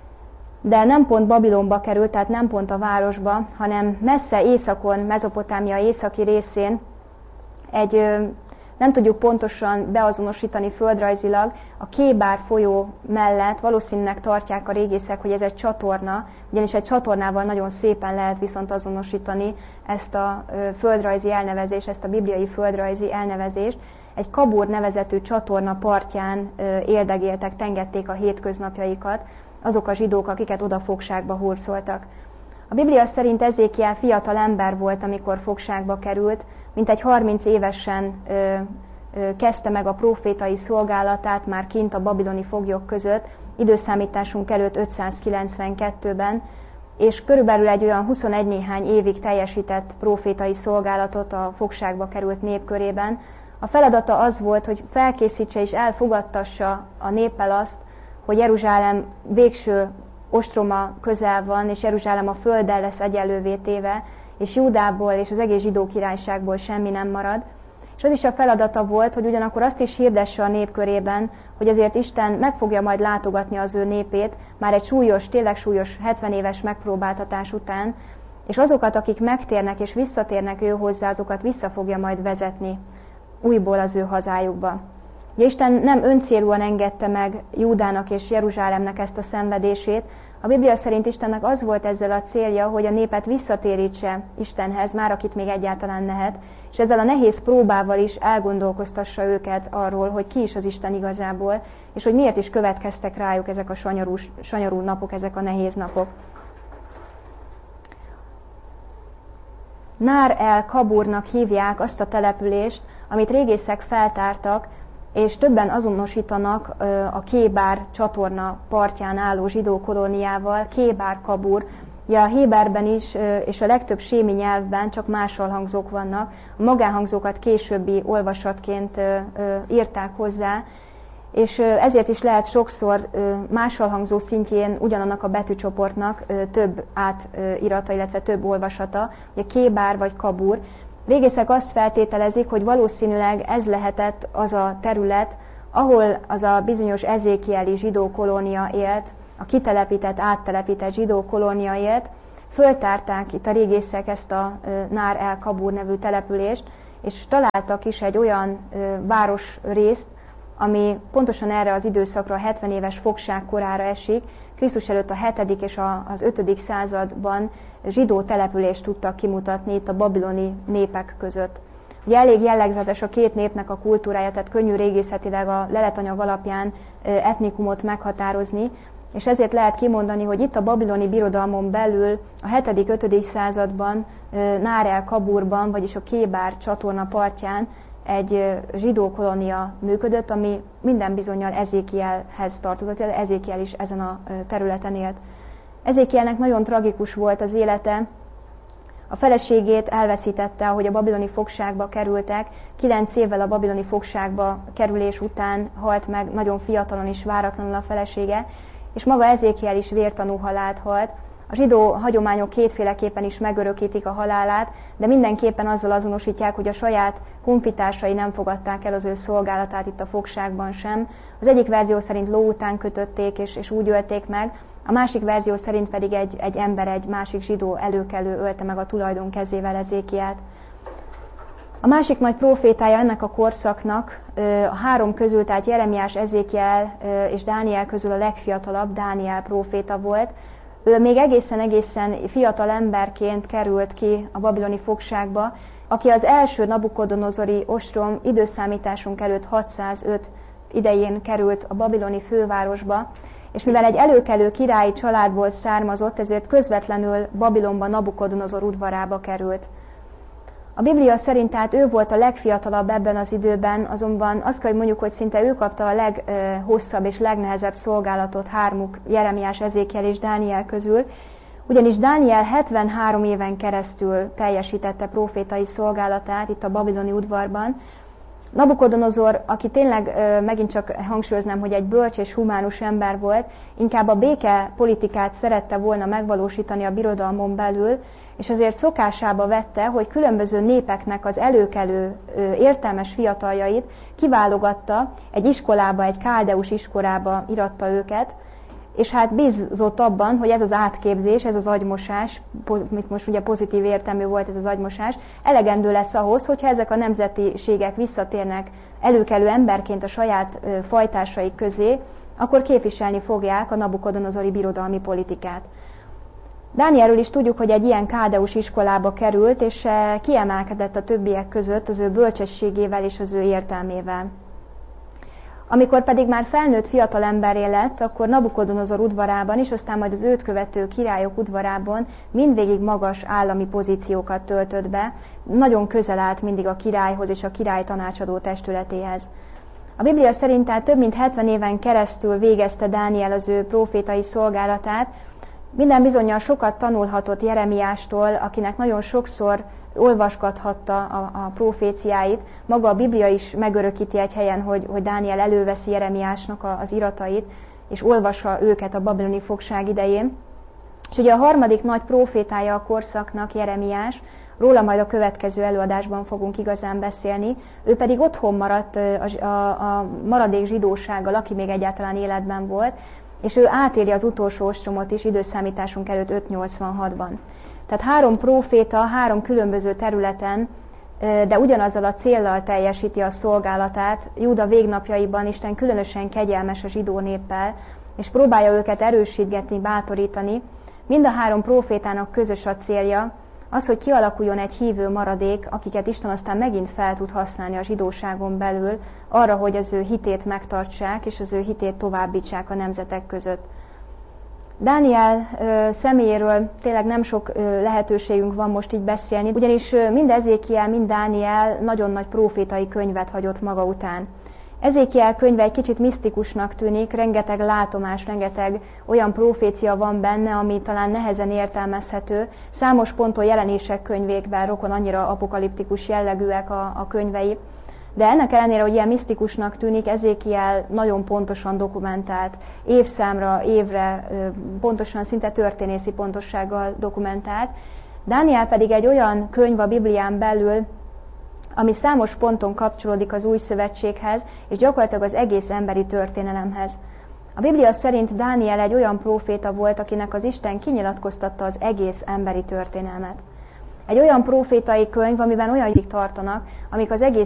de nem pont Babilonba került, tehát nem pont a városba, hanem messze északon, Mezopotámia északi részén egy, nem tudjuk pontosan beazonosítani földrajzilag, a Kébár folyó mellett valószínűleg tartják a régészek, hogy ez egy csatorna, ugyanis egy csatornával nagyon szépen lehet viszont azonosítani ezt a földrajzi elnevezést, ezt a bibliai földrajzi elnevezést. Egy Kabur nevezetű csatorna partján éldegéltek, tengették a hétköznapjaikat azok a zsidók, akiket oda fogságba hurcoltak. A Biblia szerint Ezékiel fiatal ember volt, amikor fogságba került, mintegy harminc évesen ö, ö, kezdte meg a prófétai szolgálatát már kint a babiloni foglyok között, időszámításunk előtt ötszázkilencvenkettőben, és körülbelül egy olyan huszonegy néhány évig teljesített prófétai szolgálatot a fogságba került nép körében. A feladata az volt, hogy felkészítse és elfogadtassa a néppel azt, hogy Jeruzsálem végső ostroma közel van, és Jeruzsálem a földdel lesz egyenlővé téve, és Júdából és az egész zsidó királyságból semmi nem marad. És az is a feladata volt, hogy ugyanakkor azt is hirdesse a nép körében, hogy azért Isten meg fogja majd látogatni az ő népét, már egy súlyos, tényleg súlyos hetven éves megpróbáltatás után, és azokat, akik megtérnek és visszatérnek ő hozzá, azokat vissza fogja majd vezetni újból az ő hazájukba. Ugye Isten nem öncélúan engedte meg Júdának és Jeruzsálemnek ezt a szenvedését. A Biblia szerint Istennek az volt ezzel a célja, hogy a népet visszatérítse Istenhez, már akit még egyáltalán lehet, és ezzel a nehéz próbával is elgondolkoztassa őket arról, hogy ki is az Isten igazából, és hogy miért is következtek rájuk ezek a sanyarú, sanyarú napok, ezek a nehéz napok. Nár el Kaburnak hívják azt a települést, amit régészek feltártak, és többen azonosítanak a Kébár csatorna partján álló zsidó kolóniával, Kébár Kabur. Ugye a héberben is, és a legtöbb sémi nyelvben csak másolhangzók vannak. A magánhangzókat későbbi olvasatként írták hozzá, és ezért is lehet sokszor másolhangzó szintjén ugyanannak a betűcsoportnak több átirata, illetve több olvasata, ugye Kébár vagy Kabur. Régészek azt feltételezik, hogy valószínűleg ez lehetett az a terület, ahol az a bizonyos ezékieli zsidó kolónia élt, a kitelepített, áttelepített zsidó kolónia élt. Föltárták itt a régészek ezt a Nár el Kabur nevű települést, és találtak is egy olyan városrészt, ami pontosan erre az időszakra, a hetven éves fogság korára esik. Krisztus előtt a hetedik és az ötödik században zsidó települést tudtak kimutatni itt a babiloni népek között. Ugye elég jellegzetes a két népnek a kultúrája, tehát könnyű régészetileg a leletanyag alapján etnikumot meghatározni, és ezért lehet kimondani, hogy itt a babiloni birodalmon belül a hetedik-ötödik században Nár el Kaburban, vagyis a Kébár csatorna partján egy zsidó kolónia működött, ami minden bizonnyal Ezékielhez tartozott, Ezékiel is ezen a területen élt. Ezékielnek nagyon tragikus volt az élete, a feleségét elveszítette, ahogy a babiloni fogságba kerültek, kilenc évvel a babiloni fogságba kerülés után halt meg nagyon fiatalon és váratlanul a felesége, és maga Ezékiel is vértanú halált halt. A zsidó hagyományok kétféleképpen is megörökítik a halálát, de mindenképpen azzal azonosítják, hogy a saját honfitársai nem fogadták el az ő szolgálatát itt a fogságban sem. Az egyik verzió szerint ló után kötötték és, és úgy ölték meg, a másik verzió szerint pedig egy, egy ember, egy másik zsidó előkelő ölte meg a tulajdon kezével Ezékielt. A másik nagy prófétája ennek a korszaknak, a három közül, tehát Jeremiás, Ezékiel és Dániel közül a legfiatalabb, Dániel próféta volt. Ő még egészen-egészen fiatal emberként került ki a babiloni fogságba, aki az első nabukodonozori ostrom időszámításunk előtt hatszázöt idején került a babiloni fővárosba, és mivel egy előkelő királyi családból származott, ezért közvetlenül Babilonba Nabukodonozor udvarába került. A Biblia szerint tehát ő volt a legfiatalabb ebben az időben, azonban azt kell, hogy mondjuk, hogy szinte ő kapta a leghosszabb és legnehezebb szolgálatot hármuk, Jeremiás, Ezékiel és Dániel közül, ugyanis Dániel hetvenhárom éven keresztül teljesítette prófétai szolgálatát itt a babiloni udvarban. Nabukodonozor, aki tényleg megint csak hangsúlyoznám, hogy egy bölcs és humánus ember volt, inkább a béke politikát szerette volna megvalósítani a birodalmon belül, és azért szokásába vette, hogy különböző népeknek az előkelő értelmes fiataljait kiválogatta, egy iskolába, egy káldeus iskolába iratta őket, és hát bízott abban, hogy ez az átképzés, ez az agymosás, mit most ugye pozitív értelmű volt ez az agymosás, elegendő lesz ahhoz, hogyha ezek a nemzetiségek visszatérnek előkelő emberként a saját fajtásaik közé, akkor képviselni fogják a nabukodonozori birodalmi politikát. Dánielről is tudjuk, hogy egy ilyen káldeus iskolába került, és kiemelkedett a többiek között az ő bölcsességével és az ő értelmével. Amikor pedig már felnőtt fiatal emberré lett, akkor Nabukodonozor udvarában is, aztán majd az őt követő királyok udvarában mindvégig magas állami pozíciókat töltött be, nagyon közel állt mindig a királyhoz és a király tanácsadó testületéhez. A Biblia szerint tehát több mint hetven éven keresztül végezte Dániel az ő prófétai szolgálatát, minden bizonnyal sokat tanulhatott Jeremiástól, akinek nagyon sokszor olvasgathatta a, a proféciáit. Maga a Biblia is megörökíti egy helyen, hogy, hogy Dániel előveszi Jeremiásnak a, az iratait, és olvassa őket a babiloni fogság idején. És ugye a harmadik nagy profétája a korszaknak Jeremiás, róla majd a következő előadásban fogunk igazán beszélni, ő pedig otthon maradt a, a, a maradék zsidósággal, aki még egyáltalán életben volt, és ő átéri az utolsó ostromot is időszámításunk előtt ötszáznyolcvanhatban. Tehát három próféta, három különböző területen, de ugyanazzal a céllal teljesíti a szolgálatát. Júda végnapjaiban Isten különösen kegyelmes a zsidó néppel, és próbálja őket erősítgetni, bátorítani. Mind a három prófétának közös a célja, az, hogy kialakuljon egy hívő maradék, akiket Isten aztán megint fel tud használni a zsidóságon belül, arra, hogy az ő hitét megtartsák, és az ő hitét továbbítsák a nemzetek között. Dániel személyéről tényleg nem sok lehetőségünk van most így beszélni, ugyanis mind Ezékiel, mind Dániel nagyon nagy prófétai könyvet hagyott maga után. Ezékiel könyve egy kicsit misztikusnak tűnik, rengeteg látomás, rengeteg olyan profécia van benne, ami talán nehezen értelmezhető. Számos ponton Jelenések könyvékben rokon, annyira apokaliptikus jellegűek a, a könyvei. De ennek ellenére, hogy ilyen misztikusnak tűnik, Ezékiel nagyon pontosan dokumentált, évszámra, évre, pontosan, szinte történészi pontossággal dokumentált. Dániel pedig egy olyan könyv a Biblián belül, ami számos ponton kapcsolódik az Új Szövetséghez, és gyakorlatilag az egész emberi történelemhez. A Biblia szerint Dániel egy olyan próféta volt, akinek az Isten kinyilatkoztatta az egész emberi történelmet. Egy olyan prófétai könyv, amiben olyan ügyek tartanak, amik az egész